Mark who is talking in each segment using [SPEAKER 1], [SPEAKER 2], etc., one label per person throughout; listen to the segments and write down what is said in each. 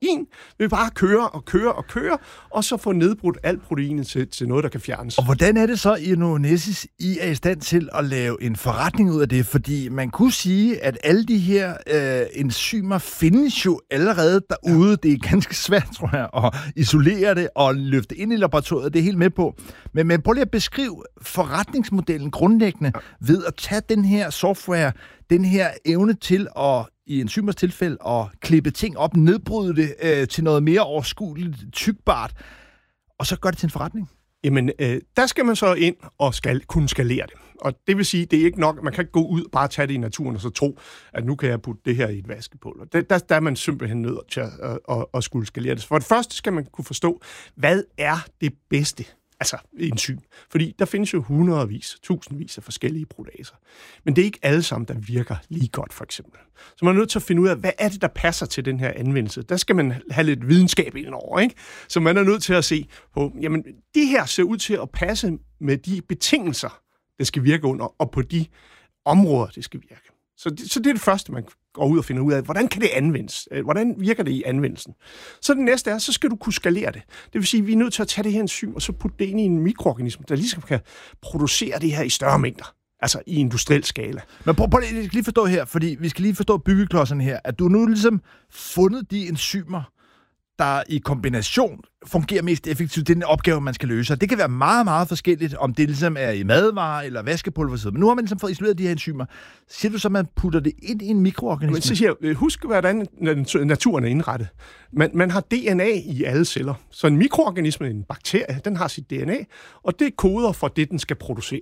[SPEAKER 1] protein, vil bare køre, og så få nedbrudt alt proteinet til noget, der kan fjernes.
[SPEAKER 2] Og hvordan er det så, i Novonesis, I er i stand til at lave en forretning ud af det? Fordi man kunne sige, at alle de her enzymer findes jo allerede derude. Ja. Det er ganske svært, tror jeg, at isolere det og løfte ind i laboratoriet. Det er helt med på. Men prøv lige at beskrive forretningsmodellen grundlæggende ved at tage den her software, den her evne til at, i enzymers tilfælde, at klippe ting op, nedbryde det til noget mere overskueligt, tygbart, og så gør det til en forretning.
[SPEAKER 1] Jamen, der skal man så ind og kunne skalere det. Og det vil sige, det er ikke nok, man kan ikke gå ud og bare tage det i naturen og så tro, at nu kan jeg putte det her i et vaskepulver. Der er man simpelthen nødt til at skulle skalere det. For det første skal man kunne forstå, hvad er det bedste? Altså enzym. Fordi der findes jo tusindvis af forskellige proteaser. Men det er ikke alle sammen, der virker lige godt, for eksempel. Så man er nødt til at finde ud af, hvad er det, der passer til den her anvendelse. Der skal man have lidt videnskab indover, ikke? Så man er nødt til at se på, jamen, det her ser ud til at passe med de betingelser, det skal virke under, og på de områder, det skal virke. Så det er det første, man går ud og finder ud af. Hvordan kan det anvendes? Hvordan virker det i anvendelsen? Så det næste er, så skal du kunne skalere det. Det vil sige, at vi er nødt til at tage det her enzym, og så putte det ind i en mikroorganisme, der ligesom kan producere det her i større mængder. Altså i industriel skala.
[SPEAKER 2] Men prøv lige forstå her, fordi vi skal lige forstå byggeklodserne her, at du nu ligesom fundet de enzymer, der i kombination fungerer mest effektivt. Det er den opgave, man skal løse. Og det kan være meget, meget forskelligt, om det ligesom er i madvarer eller vaskepulver. Men nu har man ligesom fået isoleret de her enzymer. Siger du så, at man putter det ind i en mikroorganisme?
[SPEAKER 1] Men så siger, husk, hvordan naturen er indrettet. Man har DNA i alle celler. Så en mikroorganisme, en bakterie, den har sit DNA, og det koder for det, den skal producere.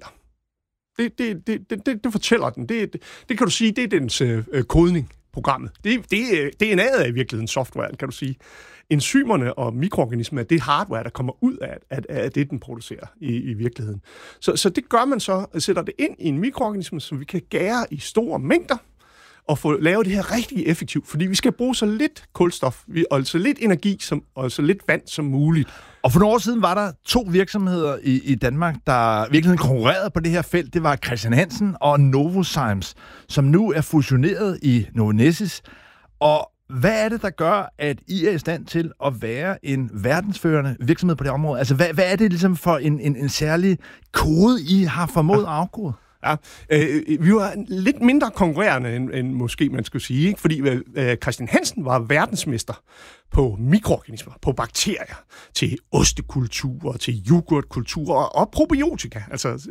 [SPEAKER 1] Det fortæller den. Det kan du sige, det er dens kodning. Programmet. DNA'et er i virkeligheden software, kan du sige. Enzymerne og mikroorganismer er det hardware, der kommer ud af det, den producerer i virkeligheden. Så det gør man så, sætter det ind i en mikroorganisme, som vi kan gære i store mængder, og få lavet det her rigtig effektivt, fordi vi skal bruge så lidt kulstof, og så lidt energi, og så lidt vand som muligt.
[SPEAKER 2] Og for nogle år siden var der 2 virksomheder i Danmark, der virkelig konkurrerede på det her felt. Det var Chr. Hansen og Novozymes, som nu er fusioneret i Novonesis. Og hvad er det, der gør, at I er i stand til at være en verdensførende virksomhed på det område? Altså, hvad er det ligesom for en særlig kode, I har formået at afkode?
[SPEAKER 1] Ja, vi var lidt mindre konkurrerende, end måske man skulle sige, ikke? Fordi Chr. Hansen var verdensmester på mikroorganismer, på bakterier, til ostekulturer, til yoghurtkulturer og probiotika. Altså,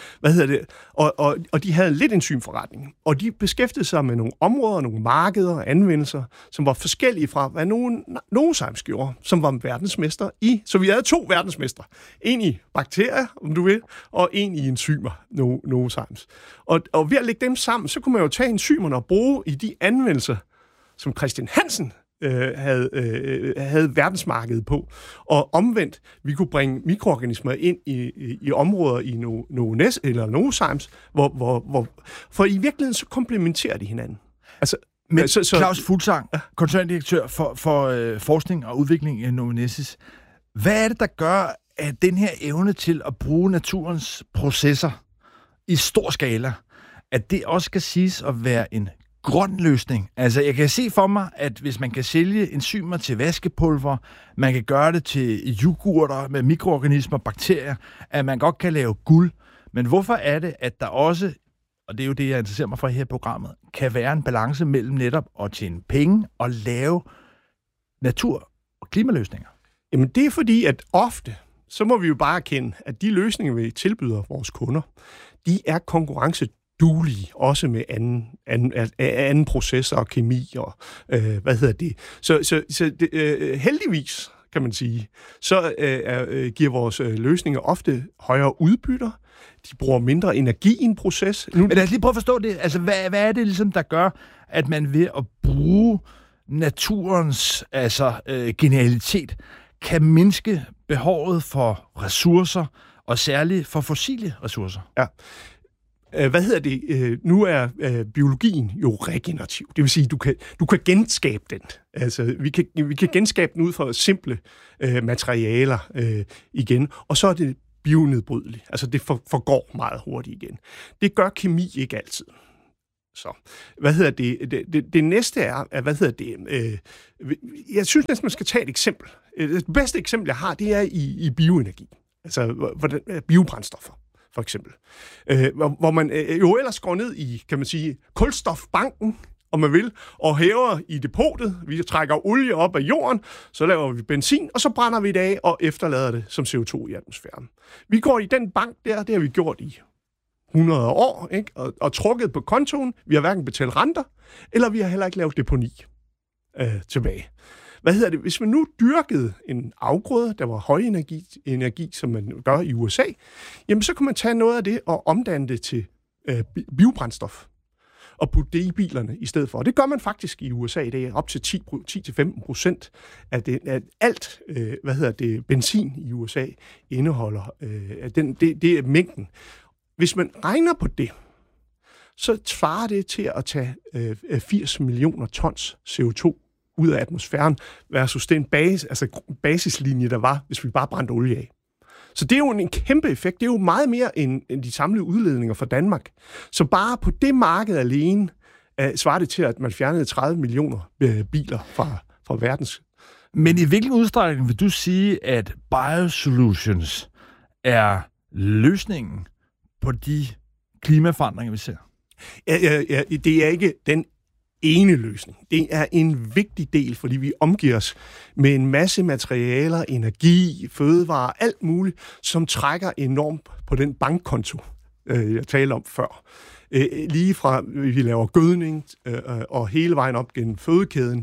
[SPEAKER 1] Og de havde lidt enzymforretning. Og de beskæftigede sig med nogle områder, nogle markeder og anvendelser, som var forskellige fra, hvad Novozymes gjorde, som var verdensmester i. Så vi havde 2 verdensmestre. En i bakterier, om du vil, og en i enzymer, Novozymes. Og ved at lægge dem sammen, så kunne man jo tage enzymerne og bruge i de anvendelser, som Chr. Hansen havde verdensmarkedet på. Og omvendt, vi kunne bringe mikroorganismer ind i områder i Novozymes, for i virkeligheden så komplementerer de hinanden. Altså,
[SPEAKER 2] men Claus Fuglsang, koncerndirektør for forskning og udvikling i Novonesis. Hvad er det, der gør, at den her evne til at bruge naturens processer i stor skala, at det også skal siges at være en grøn løsning? Altså, jeg kan se for mig, at hvis man kan sælge enzymer til vaskepulver, man kan gøre det til yoghurter med mikroorganismer, bakterier, at man godt kan lave guld. Men hvorfor er det, at der også, og det er jo det, jeg interesserer mig for her i programmet, kan være en balance mellem netop at tjene penge og lave natur- og klimaløsninger? Jamen, det er fordi, at ofte, så må vi jo bare erkende, at de løsninger, vi tilbyder vores kunder, de er konkurrenceduelige, også med anden processer og kemi og Så heldigvis, kan man sige, så giver vores løsninger ofte højere udbytter. De bruger mindre energi i en proces. Men lad os lige prøve at forstå det. Altså, hvad er det ligesom, der gør, at man ved at bruge naturens genialitet kan mindske behovet for ressourcer, og særligt for fossile ressourcer? Ja. Nu er biologien jo regenerativ. Det vil sige, du kan genskabe den. Altså, vi kan genskabe den ud fra simple materialer igen, og så er det bionedbrydeligt. Altså, det forgår meget hurtigt igen. Det gør kemi ikke altid.
[SPEAKER 1] Så, det næste er, jeg synes næsten, man skal tage et eksempel. Det bedste eksempel, jeg har, det er i bioenergi. Altså, biobrændstoffer, for eksempel. Hvor man jo ellers går ned i, kan man sige, kulstofbanken, om man vil, og hæver i depotet. Vi trækker olie op af jorden, så laver vi benzin, og så brænder vi det af og efterlader det som CO2 i atmosfæren. Vi går i den bank der, det har vi gjort i 100 år, ikke? Og trukket på kontoen. Vi har hverken betalt renter, eller vi har heller ikke lavet deponi tilbage. Hvis man nu dyrkede en afgrøde, der var højenergi, som man gør i USA, jamen så kan man tage noget af det og omdanne det til biobrændstof og putte det i bilerne i stedet for. Og det gør man faktisk i USA i dag, op til 10-15% af alt, benzin i USA indeholder. Det er mængden. Hvis man regner på det, så svarer det til at tage 80 millioner tons CO2 ud af atmosfæren versus den basislinje, der var, hvis vi bare brændte olie af. Så det er jo en kæmpe effekt. Det er jo meget mere end de samlede udledninger fra Danmark. Så bare på det marked alene svarer det til, at man fjernede 30 millioner biler fra verdens.
[SPEAKER 2] Men i hvilken udstrækning vil du sige, at biosolutions er løsningen på de klimaforandringer, vi ser?
[SPEAKER 1] Ja, det er ikke den ene løsning. Det er en vigtig del, fordi vi omgiver os med en masse materialer, energi, fødevarer, alt muligt, som trækker enormt på den bankkonto, jeg talte om før. Lige fra, vi laver gødning og hele vejen op gennem fødekæden,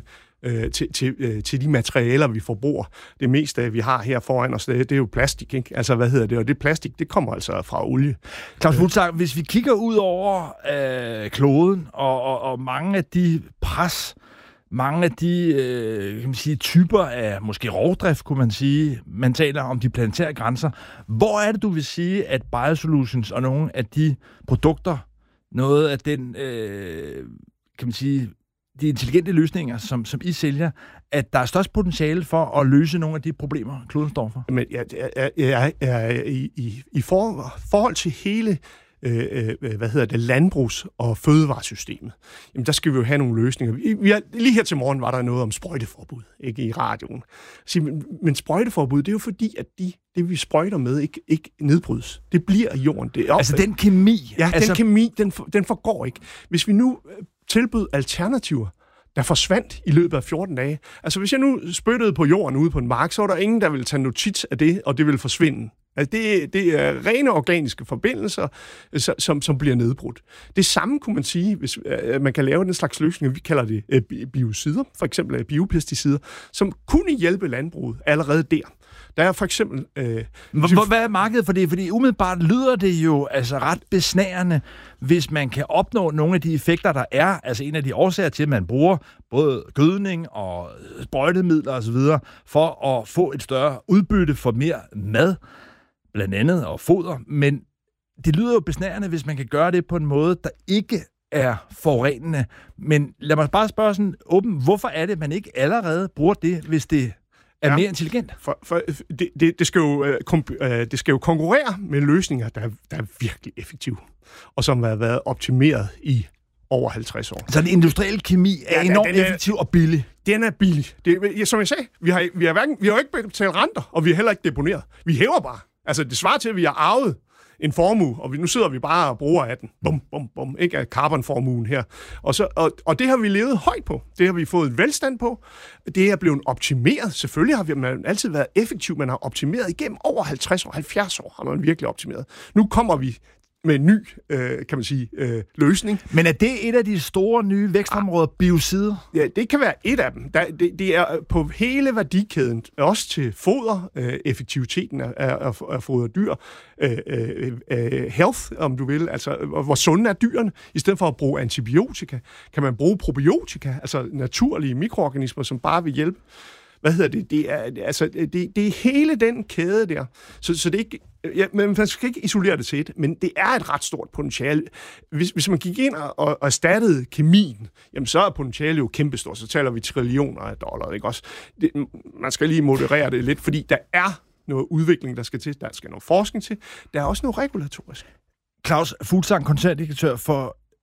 [SPEAKER 1] til de materialer, vi forbruger. Det meste, vi har her foran os, det er jo plastik, ikke? Altså, og det plastik, det kommer altså fra olie.
[SPEAKER 2] Claus Fuglsang, hvis vi kigger ud over kloden, og mange af de mange af de kan man sige, typer af måske rovdrift, kunne man sige, man taler om de planetære grænser. Hvor er det, du vil sige, at biosolutions og nogle af de produkter, noget af den, kan man sige, de intelligente løsninger, som I sælger, at der er størst potentiale for at løse nogle af de problemer, kloden står for?
[SPEAKER 1] Men i forhold til hele landbrugs- og fødevaresystemet, jamen der skal vi jo have nogle løsninger. Lige her til morgen var der noget om sprøjteforbud, ikke, i radioen. Men sprøjteforbud, det er jo fordi, at det vi sprøjter med, ikke nedbrydes. Det bliver i jorden.
[SPEAKER 2] Altså den kemi?
[SPEAKER 1] Ja, den kemi, den forgår ikke. Hvis vi nu tilbød alternativer, der forsvandt i løbet af 14 dage. Altså, hvis jeg nu spyttede på jorden ude på en mark, så var der ingen, der ville tage notits af det, og det ville forsvinde. Altså, det er rene organiske forbindelser, som bliver nedbrudt. Det samme kunne man sige, hvis man kan lave den slags løsninger, vi kalder det biocider, for eksempel biopesticider, som kunne hjælpe landbruget allerede der. Der er for eksempel...
[SPEAKER 2] Hvad er markedet for det? Fordi umiddelbart lyder det jo altså ret besnærende, hvis man kan opnå nogle af de effekter, der er. Altså en af de årsager til, at man bruger både gødning og sprøjtemidler osv. for at få et større udbytte for mere mad, blandt andet, og foder. Men det lyder jo besnærende, hvis man kan gøre det på en måde, der ikke er forurenende. Men lad mig bare spørge sådan åbent, hvorfor er det, man ikke allerede bruger det, hvis det er mere intelligent?
[SPEAKER 1] Det skal jo konkurrere med løsninger, der er virkelig effektive, og som har været optimeret i over 50 år.
[SPEAKER 2] Så den industrielle kemi er enormt effektiv og billig?
[SPEAKER 1] Den er billig. Som jeg sagde, vi har jo ikke betalt renter, og vi har heller ikke deponeret. Vi hæver bare. Altså, det svarer til, at vi har arvet en formue, og nu sidder vi bare og bruger af den. Bum, bum, bum. Ikke af carbonformuen her. Og det har vi levet højt på. Det har vi fået et velstand på. Det er blevet optimeret. Selvfølgelig har man altid været effektiv. Man har optimeret igennem over 50 år, 70 år har man virkelig optimeret. Nu kommer vi med en ny, kan man sige, løsning.
[SPEAKER 2] Men er det et af de store nye vækstområder, biocider?
[SPEAKER 1] Ja, det kan være et af dem. Det er på hele værdikæden, også til foder, effektiviteten af foder dyr, health, om du vil, altså hvor sunde er dyrene. I stedet for at bruge antibiotika, kan man bruge probiotika, altså naturlige mikroorganismer, som bare vil hjælpe. Det er hele den kæde der. Så det er ikke... Ja, men man skal ikke isolere det til et, men det er et ret stort potentiale. Hvis man gik ind og erstattede kemien, jamen så er potentialet jo kæmpestort. Så taler vi trillioner af dollar, ikke også? Man skal lige moderere det lidt, fordi der er noget udvikling, der skal til. Der skal noget forskning til. Der er også noget regulatorisk.
[SPEAKER 2] Claus Fuglsang, koncerndirektør for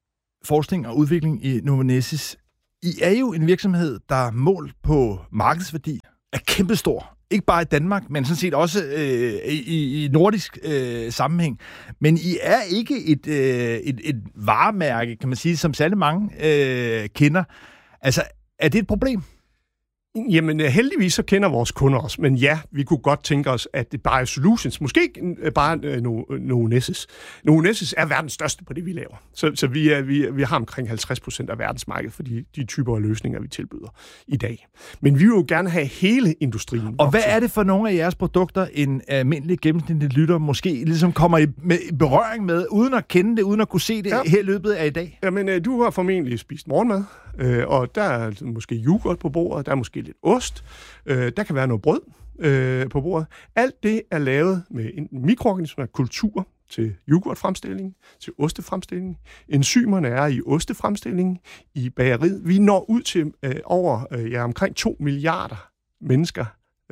[SPEAKER 2] forskning og udvikling i Novonesis. I er jo en virksomhed, der målt på markedsværdi er kæmpestor. Ikke bare i Danmark, men sådan set også i nordisk sammenhæng. Men I er ikke et varemærke, kan man sige, som særlig mange kender. Altså, er det et problem?
[SPEAKER 1] Jamen, heldigvis så kender vores kunder os, men ja, vi kunne godt tænke os, at det bare er Solutions, måske ikke bare Novonesis. Novonesis er verdens største på det, vi laver. Så vi har omkring 50% af verdensmarkedet for de typer af løsninger, vi tilbyder i dag. Men vi vil jo gerne have hele industrien.
[SPEAKER 2] Og hvad er det for nogle af jeres produkter, en almindelig gennemsnitlig lytter måske ligesom kommer i berøring med, uden at kende det, uden at kunne se det her løbet af i dag?
[SPEAKER 1] Jamen, du har formentlig spist morgenmad, og der er måske yoghurt på bordet, der er måske lidt ost, der kan være noget brød på bordet. Alt det er lavet med mikroorganismer, kultur til yoghurtfremstilling, til ostefremstilling. Enzymerne er i ostefremstilling, i bageriet. Vi når ud til omkring 2 milliarder mennesker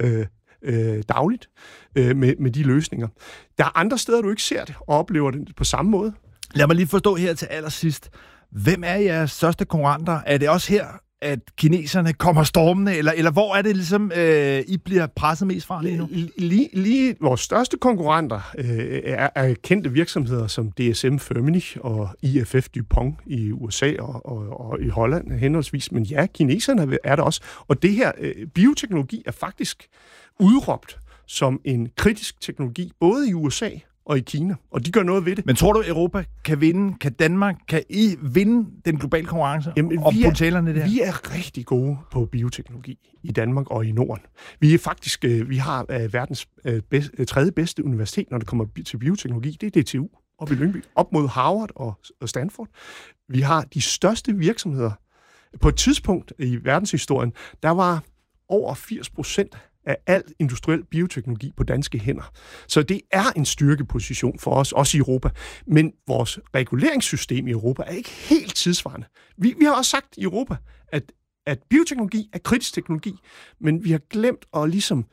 [SPEAKER 1] dagligt med de løsninger. Der er andre steder, du ikke ser det og oplever det på samme måde.
[SPEAKER 2] Lad mig lige forstå her til allersidst. Hvem er jeres største konkurrenter? Er det også her, at kineserne kommer stormende, eller hvor er det ligesom, I bliver presset mest fra lige nu?
[SPEAKER 1] Lige vores største konkurrenter er kendte virksomheder som DSM Firmenich og IFF DuPont i USA og i Holland henholdsvis. Men ja, kineserne er der også. Og det her bioteknologi er faktisk udråbt som en kritisk teknologi, både i USA og i Kina, og de gør noget ved det.
[SPEAKER 2] Men tror du, Europa kan vinde? Kan Danmark, kan I vinde den globale konkurrence?
[SPEAKER 1] Vi er rigtig gode på bioteknologi i Danmark og i Norden. Vi er faktisk, vi har verdens tredje bedste universitet, når det kommer til bioteknologi. Det er DTU oppe i Lyngby, op mod Harvard og Stanford. Vi har de største virksomheder. På et tidspunkt i verdenshistorien, der var over 80% af al industriel bioteknologi på danske hænder. Så det er en styrkeposition for os, også i Europa. Men vores reguleringssystem i Europa er ikke helt tidsvarende. Vi har også sagt i Europa, at bioteknologi er kritisk teknologi, men vi har glemt at ligesom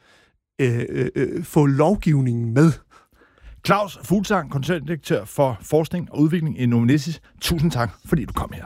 [SPEAKER 1] få lovgivningen med.
[SPEAKER 2] Claus Fuglsang, koncerndirektør for forskning og udvikling i Novonesis. Tusind tak, fordi du kom her.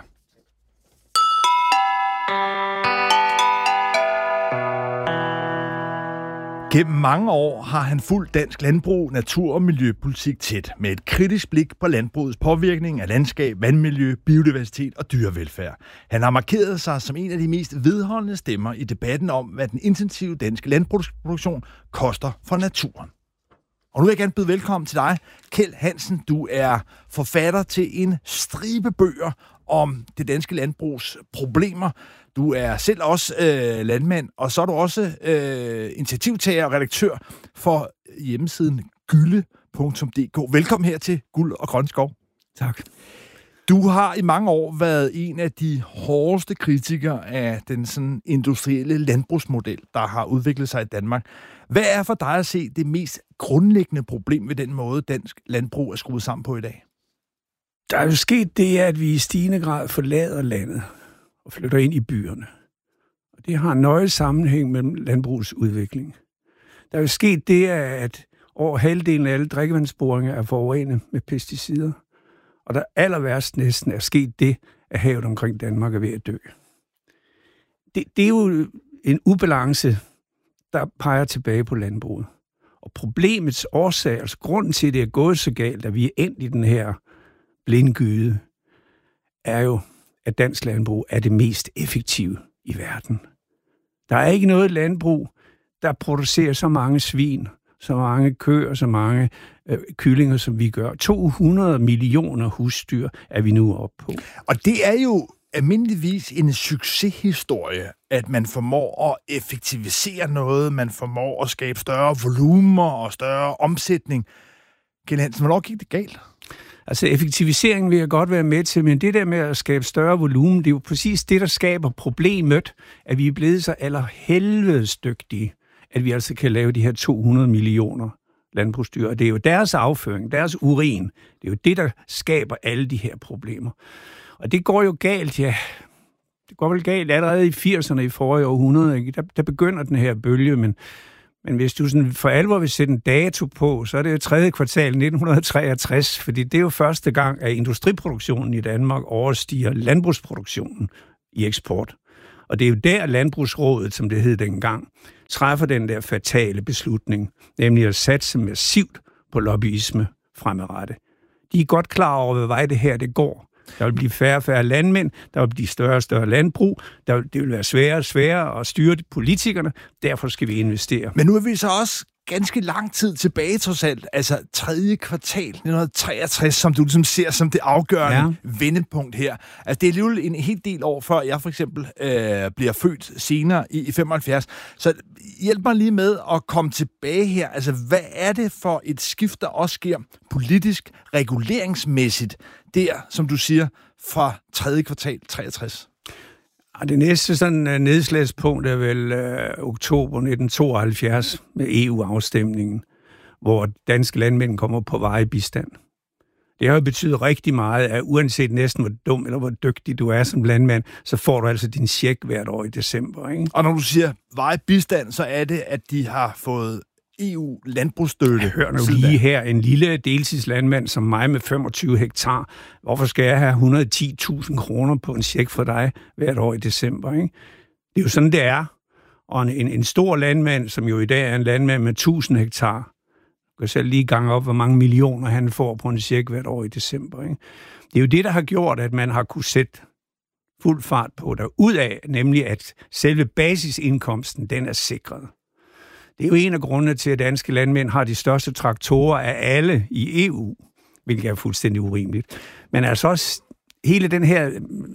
[SPEAKER 2] Gennem mange år har han fulgt dansk landbrug, natur- og miljøpolitik tæt, med et kritisk blik på landbrugets påvirkning af landskab, vandmiljø, biodiversitet og dyrevelfærd. Han har markeret sig som en af de mest vedholdende stemmer i debatten om, hvad den intensive danske landbrugsproduktion koster for naturen. Og nu vil jeg gerne byde velkommen til dig, Kjeld Hansen. Du er forfatter til en stribe bøger om det danske landbrugs problemer. Du er selv også landmand, og så er du også initiativtager og redaktør for hjemmesiden gylde.dk. Velkommen her til Guld og Grøn Skov.
[SPEAKER 3] Tak.
[SPEAKER 2] Du har i mange år været en af de hårdeste kritikere af den sådan industrielle landbrugsmodel, der har udviklet sig i Danmark. Hvad er for dig at se det mest grundlæggende problem ved den måde, dansk landbrug er skruet sammen på i dag?
[SPEAKER 3] Der er jo sket det, at vi i stigende grad forlader landet og flytter ind i byerne. Og det har en nøje sammenhæng med landbrugets udvikling. Der er jo sket det, at over halvdelen af alle drikkevandsboringer er forurenet med pesticider. Og der aller værst næsten er sket det, at havet omkring Danmark er ved at dø. Det er jo en ubalance, der peger tilbage på landbruget. Og problemets årsag, altså grunden til, at det er gået så galt, at vi er endt i den her blindgyde, er jo, at dansk landbrug er det mest effektive i verden. Der er ikke noget landbrug, der producerer så mange svin, så mange køer, så mange kyllinger, som vi gør. 200 millioner husdyr er vi nu oppe på.
[SPEAKER 2] Og det er jo almindeligvis en succeshistorie, at man formår at effektivisere noget, man formår at skabe større volumer og større omsætning. Kjeld Hansen, hvornår gik det galt?
[SPEAKER 3] Altså effektivisering vil jeg godt være med til, men det der med at skabe større volumen, det er jo præcis det, der skaber problemet, at vi er blevet så allerhelvedes dygtige, at vi altså kan lave de her 200 millioner landbrugsdyr. Og det er jo deres afføring, deres urin, det er jo det, der skaber alle de her problemer. Og det går jo galt, ja. Det går vel galt allerede i 80'erne i forrige århundrede, ikke? Der begynder den her bølge, men Men hvis du sådan for alvor vil sætte en dato på, så er det jo 3. kvartal 1963, fordi det er jo første gang, at industriproduktionen i Danmark overstiger landbrugsproduktionen i eksport. Og det er jo der, Landbrugsrådet, som det hed dengang, træffer den der fatale beslutning, nemlig at satse massivt på lobbyisme fremadrettet. De er godt klar over, hvad vej det her det går. Der vil blive færre og færre landmænd, der vil blive større og større landbrug, det vil være sværere og sværere at styre politikerne, derfor skal vi investere.
[SPEAKER 2] Men nu er vi så også ganske lang tid tilbage trods alt, altså 3. kvartal 1963, som du ligesom ser som det afgørende vendepunkt her. Altså det er alligevel en helt del år før jeg for eksempel bliver født senere i 75. Så hjælp mig lige med at komme tilbage her. Altså hvad er det for et skift, der også sker politisk, reguleringsmæssigt, der, som du siger, fra 3. kvartal 63?
[SPEAKER 3] Det næste sådan nedslagspunkt er vel oktober 1972 med EU-afstemningen, hvor danske landmænd kommer på varig bistand. Det har jo betydet rigtig meget, at uanset næsten hvor dum eller hvor dygtig du er som landmand, så får du altså din check hvert år i december. Ikke?
[SPEAKER 2] Og når du siger varig bistand, så er det, at de har fået EU-landbrugsstøtte.
[SPEAKER 3] Hør nu lige her, en lille deltidslandmand som mig med 25 hektar. Hvorfor skal jeg have 110.000 kroner på en check for dig hvert år i december? Ikke? Det er jo sådan, det er. Og en stor landmand, som jo i dag er en landmand med 1000 hektar, kan selv lige gange op, hvor mange millioner han får på en check hvert år i december. Ikke? Det er jo det, der har gjort, at man har kunne sætte fuld fart på derudad, nemlig at selve basisindkomsten, den er sikret. Det er jo en af grundene til, at danske landmænd har de største traktorer af alle i EU, hvilket er fuldstændig urimeligt. Men altså også hele den her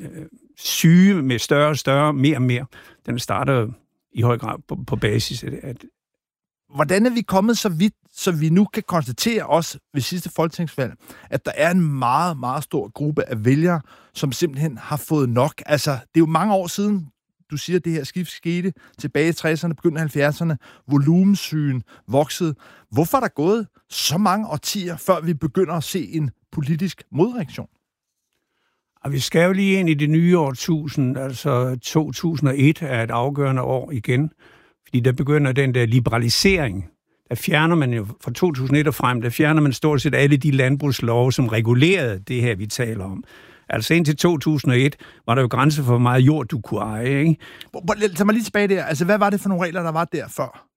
[SPEAKER 3] syge med større og større, mere og mere, den starter i høj grad på basis af det.
[SPEAKER 2] Hvordan er vi kommet så vidt, så vi nu kan konstatere også ved sidste folketingsvalg, at der er en meget, meget stor gruppe af vælgere, som simpelthen har fået nok? Altså, det er jo mange år siden, du siger, at det her skift skete tilbage i 60'erne, begyndte 70'erne, volumensygen voksede. Hvorfor er der gået så mange årtier, før vi begynder at se en politisk modreaktion?
[SPEAKER 3] Og vi skal jo lige ind i det nye årtusind, altså 2001 er et afgørende år igen, fordi der begynder den der liberalisering. Der fjerner man jo fra 2001 og frem, der fjerner man stort set alle de landbrugslove, som regulerede det her, vi taler om. Altså indtil 2001 var der jo grænser for, hvor meget jord du kunne eje, ikke?
[SPEAKER 2] Tag mig lige tilbage der. Altså, hvad var det for nogle regler, der var der før?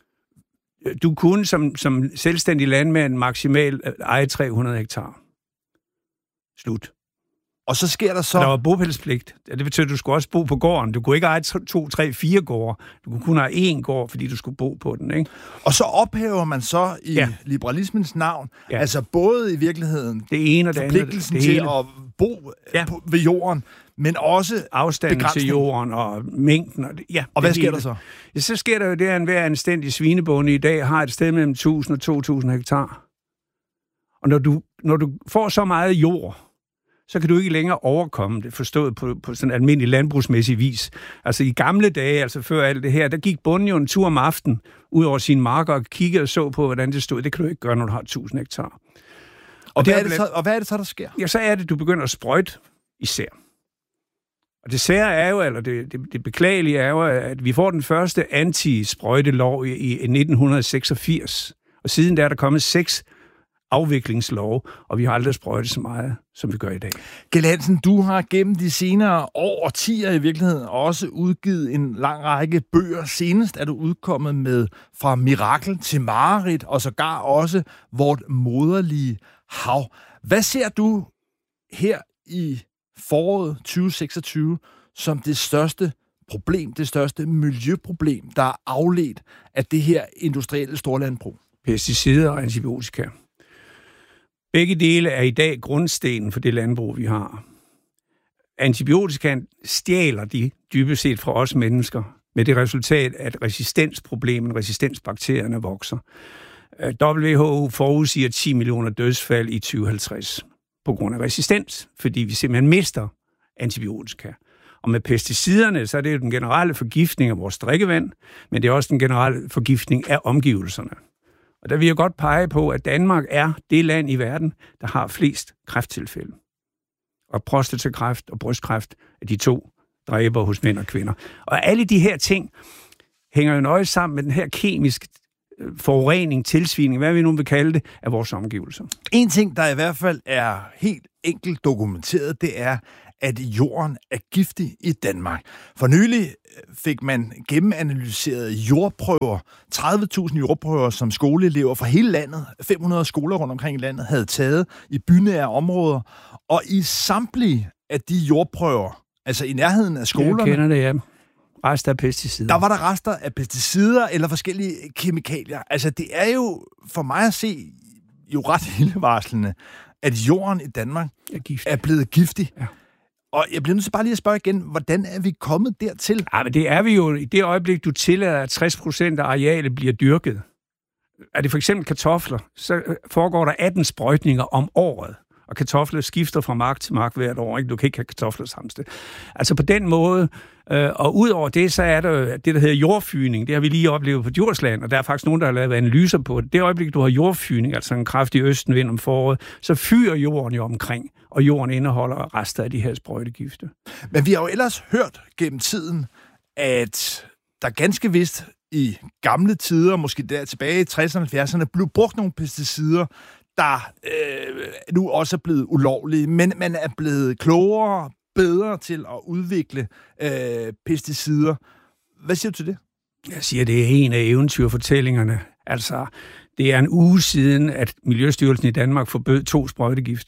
[SPEAKER 3] Du kunne som selvstændig landmand maksimalt eje 300 hektar. Slut.
[SPEAKER 2] Og så sker der så...
[SPEAKER 3] Der var bopælspligt. Det betyder, at du skulle også bo på gården. Du kunne ikke eje 2, 3, 4 gårde. Du kunne kun eje 1 gård, fordi du skulle bo på den, ikke?
[SPEAKER 2] Og så ophæver man så i liberalismens navn, altså både i virkeligheden
[SPEAKER 3] det ene og det andet,
[SPEAKER 2] forpligtelsen til at bo ved jorden, men også
[SPEAKER 3] afstanden til jorden og mængden.
[SPEAKER 2] Og hvad sker der så?
[SPEAKER 3] Ja, så sker der jo det, at enhver anstændig svinebonde i dag har et sted mellem 1000 og 2000 hektar. Og når du får så meget jord, så kan du ikke længere overkomme det, forstået på sådan almindelig landbrugsmæssig vis. Altså i gamle dage, altså før alt det her, der gik bonden jo en tur om aftenen ud over sine marker og kiggede og så på, hvordan det stod. Det kan du ikke gøre, når du har 1000 hektar.
[SPEAKER 2] Og hvad er det så, der sker?
[SPEAKER 3] Ja, så er det, du begynder at sprøjte især. Og det sære er jo, eller det beklagelige er jo, at vi får den første anti-sprøjtelov i 1986. Og siden der er der kommet 6 afviklingslov, og vi har aldrig sprøjtet så meget, som vi gør i dag.
[SPEAKER 2] Kjeld Hansen, du har gennem de senere årtier i virkeligheden også udgivet en lang række bøger. Senest er du udkommet med Fra mirakel til mareridt, og sågar også Vort moderlige hav. Hvad ser du her i foråret 2026 som det største problem, det største miljøproblem, der er afledt af det her industrielle storlandbrug?
[SPEAKER 3] Pesticider og antibiotika. Begge dele er i dag grundstenen for det landbrug, vi har. Antibiotika stjæler de dybest set fra os mennesker, med det resultat, at resistensbakterierne vokser. WHO forudsiger 10 millioner dødsfald i 2050 på grund af resistens, fordi vi simpelthen mister antibiotika. Og med pesticiderne, så er det jo den generelle forgiftning af vores drikkevand, men det er også den generelle forgiftning af omgivelserne. Og der vil jeg godt pege på, at Danmark er det land i verden, der har flest kræfttilfælde. Og prostatakræft og brystkræft er de 2 dræber hos mænd og kvinder. Og alle de her ting hænger jo nøje sammen med den her kemiske forurening, tilsvining, hvad vi nu vil kalde det, af vores omgivelser.
[SPEAKER 2] En ting, der i hvert fald er helt enkelt dokumenteret, det er, at jorden er giftig i Danmark. For nylig fik man gennemanalyseret jordprøver, 30.000 jordprøver, som skoleelever fra hele landet, 500 skoler rundt omkring i landet, havde taget i bynære områder. Og i samtlige af de jordprøver, altså i nærheden af skolerne...
[SPEAKER 3] Jeg kender det, ja. Rester af pesticider.
[SPEAKER 2] Der var der rester af pesticider eller forskellige kemikalier. Altså, det er jo for mig at se jo ret ildevarslende, at jorden i Danmark er blevet giftig. Ja. Og jeg bliver nødt til bare lige at spørge igen, hvordan er vi kommet dertil?
[SPEAKER 3] Ja, men det er vi jo i det øjeblik, du tillader, at 60% af arealet bliver dyrket. Er det for eksempel kartofler, så foregår der 18 sprøjtninger om året. Og kartofler skifter fra mark til mark hvert år. Ikke? Du kan ikke have kartofler samme sted. Altså på den måde, og udover det, så er der det, der hedder jordfyning. Det har vi lige oplevet på Djursland, og der er faktisk nogen, der har lavet analyser på det. Det øjeblik, du har jordfyning, altså en kraftig østenvind om foråret, så fyrer jorden jo omkring, og jorden indeholder rester af de her sprøjtegifte. Men
[SPEAKER 2] vi har jo ellers hørt gennem tiden, at der ganske vist i gamle tider, måske der tilbage i 60'erne og 70'erne, blev brugt nogle pesticider, der nu også er blevet ulovlige, men man er blevet klogere, bedre til at udvikle pesticider. Hvad siger du til det?
[SPEAKER 3] Jeg siger, det er en af eventyrfortællingerne. Altså, det er en uge siden, at Miljøstyrelsen i Danmark forbød 2 sprøjtegifte.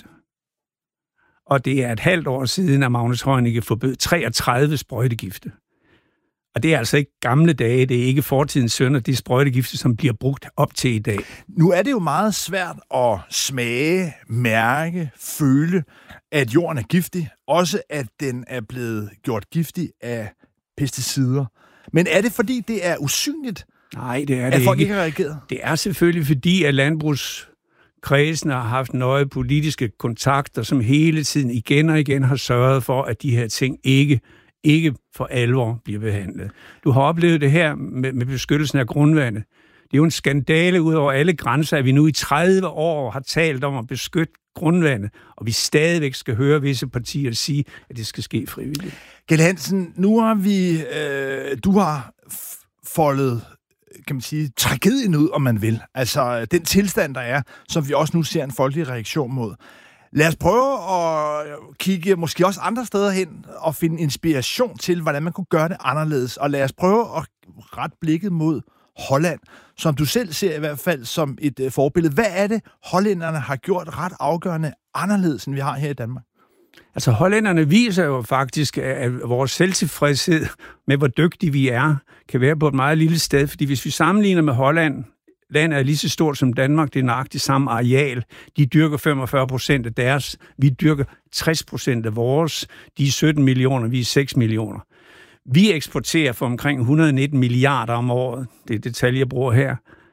[SPEAKER 3] Og det er et halvt år siden, at Magnus Heunicke forbød 33 sprøjtegifte. Og det er altså ikke gamle dage, det er ikke fortidens sønner, det er sprøjtegifte, som bliver brugt op til i dag.
[SPEAKER 2] Nu er det jo meget svært at smage, mærke, føle, at jorden er giftig. Også at den er blevet gjort giftig af pesticider. Men er det fordi, det er usynligt?
[SPEAKER 3] Nej, det er det
[SPEAKER 2] ikke. At folk
[SPEAKER 3] ikke
[SPEAKER 2] har reageret?
[SPEAKER 3] Det er selvfølgelig fordi, at landbrugskredsen har haft nøje politiske kontakter, som hele tiden igen og igen har sørget for, at de her ting ikke for alvor bliver behandlet. Du har oplevet det her med beskyttelsen af grundvandet. Det er jo en skandale ud over alle grænser, at vi nu i 30 år har talt om at beskytte grundvandet, og vi stadigvæk skal høre visse partier sige, at det skal ske frivilligt.
[SPEAKER 2] Kjeld Hansen, nu har du har foldet, kan man sige, tragedien ud, om man vil. Altså den tilstand, der er, som vi også nu ser en folkelig reaktion mod. Lad os prøve at kigge måske også andre steder hen og finde inspiration til, hvordan man kunne gøre det anderledes. Og lad os prøve at rette blikket mod Holland, som du selv ser i hvert fald som et forbillede. Hvad er det, hollænderne har gjort ret afgørende anderledes, end vi har her i Danmark?
[SPEAKER 3] Altså hollænderne viser jo faktisk, at vores selvtilfredshed med, hvor dygtige vi er, kan være på et meget lille sted. Fordi hvis vi sammenligner med Holland, landet er lige så stort som Danmark, det er nøjagtigt samme areal. De dyrker 45% af deres, vi dyrker 60% af vores. De er 17 millioner, vi er 6 millioner. Vi eksporterer for omkring 119 milliarder om året. Det er det tal, jeg bruger her.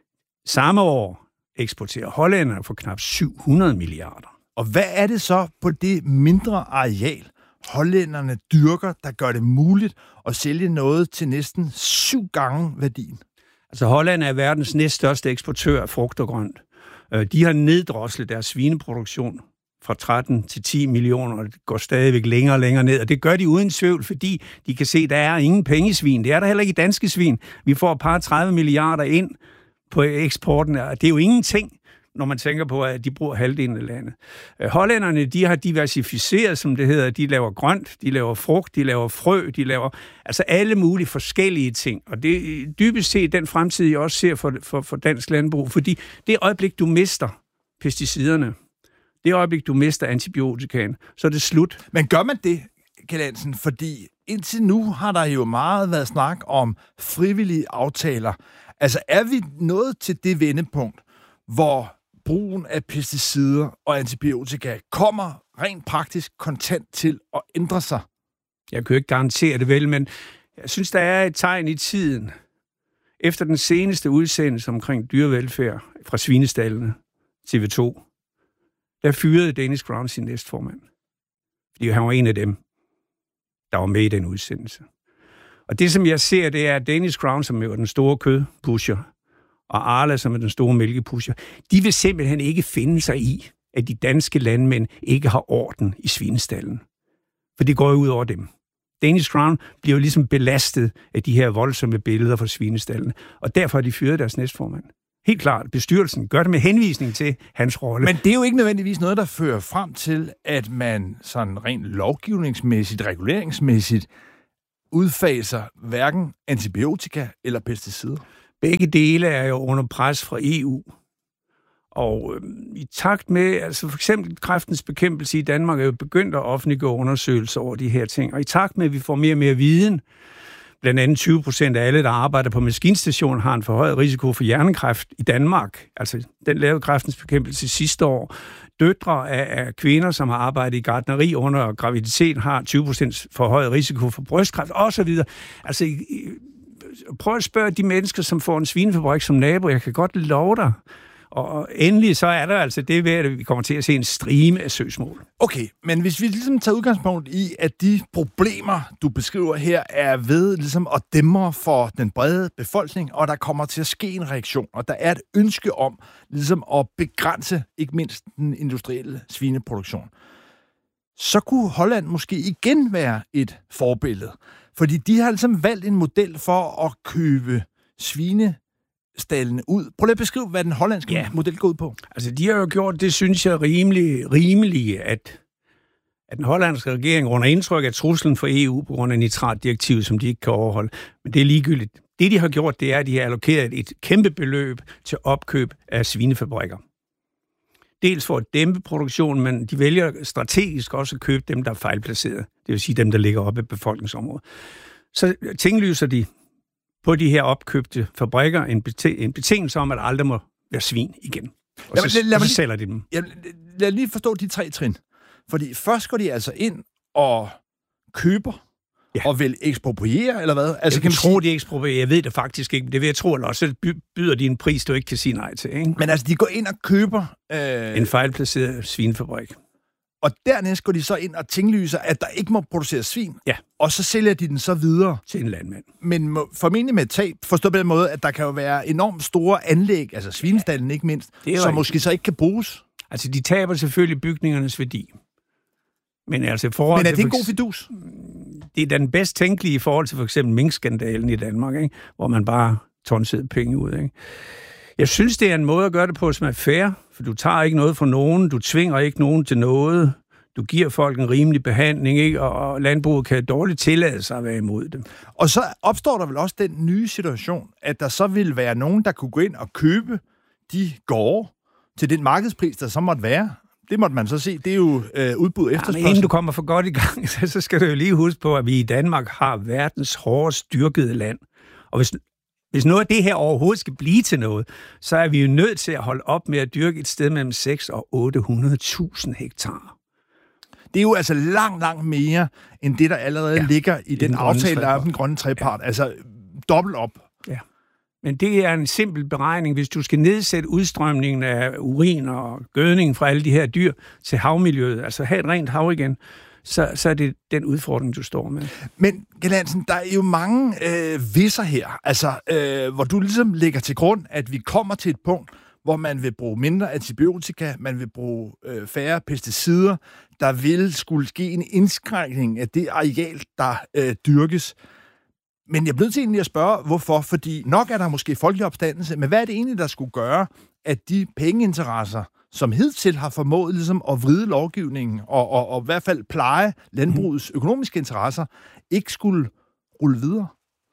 [SPEAKER 3] Samme år eksporterer hollænderne for knap 700 milliarder.
[SPEAKER 2] Og hvad er det så på det mindre areal, hollænderne dyrker, der gør det muligt at sælge noget til næsten 7 gange værdien?
[SPEAKER 3] Altså Holland er verdens næststørste eksportør af frugt og grønt. De har neddroslet deres svineproduktion fra 13 til 10 millioner, og det går stadigvæk længere og længere ned. Og det gør de uden tvivl, fordi de kan se, at der er ingen penge i svin. Det er der heller ikke i danske svin. Vi får et par 30 milliarder ind på eksporten, og det er jo ingenting, når man tænker på, at de bruger halvdelen af landet. Hollænderne, de har diversificeret, som det hedder. De laver grønt, de laver frugt, de laver frø, de laver altså alle mulige forskellige ting. Og det er dybest set den fremtid, jeg også ser for dansk landbrug. Fordi det øjeblik, du mister pesticiderne, det øjeblik, du mister antibiotikaen, så er det slut.
[SPEAKER 2] Men gør man det, Kjeld Hansen? Fordi indtil nu har der jo meget været snak om frivillige aftaler. Altså er vi nået til det vendepunkt, hvor brugen af pesticider og antibiotika kommer rent praktisk kontant til at ændre sig?
[SPEAKER 3] Jeg kan jo ikke garantere det vel, men jeg synes, der er et tegn i tiden. Efter den seneste udsendelse omkring dyrevelfærd fra svinestallene, TV2, der fyrede Danish Crown sin næstformand. Fordi han var en af dem, der var med i den udsendelse. Og det, som jeg ser, det er, at Danish Crown, som jo er den store kødpusher, og Arla, som er den store mælkepusher, de vil simpelthen ikke finde sig i, at de danske landmænd ikke har orden i svinestallen. For det går jo ud over dem. Danish Crown bliver jo ligesom belastet af de her voldsomme billeder fra svinestallen, og derfor har de fyret deres næstformand. Helt klart, bestyrelsen gør det med henvisning til hans rolle.
[SPEAKER 2] Men det er jo ikke nødvendigvis noget, der fører frem til, at man sådan rent lovgivningsmæssigt, reguleringsmæssigt udfaser hverken antibiotika eller pesticider.
[SPEAKER 3] Begge dele er jo under pres fra EU. Og i takt med, altså for eksempel kræftens bekæmpelse i Danmark er jo begyndt at offentliggøre undersøgelser over de her ting. Og i takt med, at vi får mere og mere viden, blandt andet 20% af alle, der arbejder på maskinstationen, har en forhøjet risiko for hjernekræft i Danmark. Altså, den lavede kræftens bekæmpelse sidste år. Døtre af kvinder, som har arbejdet i gartneri under graviditet, har 20% forhøjet risiko for brystkræft, osv. Altså, prøv at spørge de mennesker, som får en svinefabrik som nabo. Jeg kan godt love dig. Og endelig så er der altså det ved, at vi kommer til at se en strime af søgsmål.
[SPEAKER 2] Okay, men hvis vi ligesom tager udgangspunkt i, at de problemer, du beskriver her, er ved ligesom at dæmre for den brede befolkning, og der kommer til at ske en reaktion, og der er et ønske om ligesom at begrænse ikke mindst den industrielle svineproduktion, så kunne Holland måske igen være et forbillede. Fordi de har ligesom valgt en model for at købe svinestallene ud. Prøv lige at beskrive, hvad den hollandske model går ud på.
[SPEAKER 3] Altså, de har jo gjort det, synes jeg, rimeligt, at den hollandske regering under indtryk af truslen for EU på grund af nitratdirektivet, som de ikke kan overholde. Men det er ligegyldigt. Det, de har gjort, det er, at de har allokeret et kæmpe beløb til opkøb af svinefabrikker. Dels for at dæmpe produktionen, men de vælger strategisk også at købe dem, der er fejlplaceret. Det vil sige dem, der ligger oppe i befolkningsområdet. Så tinglyser de på de her opkøbte fabrikker en betingelse om, at aldrig må være svin igen. Og så sælger de dem.
[SPEAKER 2] Lad lige forstå de 3 trin. Fordi først går de altså ind og køber, og vil ekspropriere, eller hvad? Altså,
[SPEAKER 3] jeg tror, de eksproprierer. Jeg ved det faktisk ikke. Det vil jeg tro, eller også byder de en pris, du ikke kan sige nej til. Ikke?
[SPEAKER 2] Men altså, de går ind og køber
[SPEAKER 3] en fejlplaceret svinefabrik.
[SPEAKER 2] Og dernæst går de så ind og tinglyser, at der ikke må produceres svin.
[SPEAKER 3] Ja.
[SPEAKER 2] Og så sælger de den så videre.
[SPEAKER 3] Til en landmand.
[SPEAKER 2] Men formentlig med et tab, forstået på den måde, at der kan jo være enormt store anlæg, altså svinestallen ikke mindst, som måske så ikke kan bruges.
[SPEAKER 3] Altså, de taber selvfølgelig bygningernes værdi. Men altså,
[SPEAKER 2] er det en god fidus?
[SPEAKER 3] Det er den bedst tænkelige i forhold til for eksempel minkskandalen i Danmark, ikke? Hvor man bare tonsede penge ud. Ikke? Jeg synes, det er en måde at gøre det på, som er fair, for du tager ikke noget fra nogen, du tvinger ikke nogen til noget, du giver folk en rimelig behandling, ikke? Og landbruget kan dårligt tillade sig at være imod det.
[SPEAKER 2] Og så opstår der vel også den nye situation, at der så vil være nogen, der kunne gå ind og købe de gårde til den markedspris, der så måtte være. Det måtte man så se. Det er jo udbud efterspørgsel.
[SPEAKER 3] Men inden du kommer for godt i gang, så skal du jo lige huske på, at vi i Danmark har verdens hårdest dyrkede land. Og hvis noget af det her overhovedet skal blive til noget, så er vi jo nødt til at holde op med at dyrke et sted mellem 600.000 og 800.000 hektar.
[SPEAKER 2] Det er jo altså langt mere, end det, der allerede ligger i den aftale, der er den grønne trepart. Ja. Altså dobbelt op.
[SPEAKER 3] Ja. Men det er en simpel beregning. Hvis du skal nedsætte udstrømningen af urin og gødning fra alle de her dyr til havmiljøet, altså have et rent hav igen, så er det den udfordring, du står med.
[SPEAKER 2] Men, Kjeld Hansen, der er jo mange visser her, altså, hvor du ligesom lægger til grund, at vi kommer til et punkt, hvor man vil bruge mindre antibiotika, man vil bruge færre pesticider, der vil skulle ske en indskrænkning af det areal, der dyrkes. Men jeg bliver til egentlig at spørge, hvorfor? Fordi nok er der måske folkelig opstandelse, men hvad er det egentlig, der skulle gøre, at de pengeinteresser, som hidtil har formået ligesom at vride lovgivningen og i hvert fald pleje landbrugets økonomiske interesser, ikke skulle rulle videre?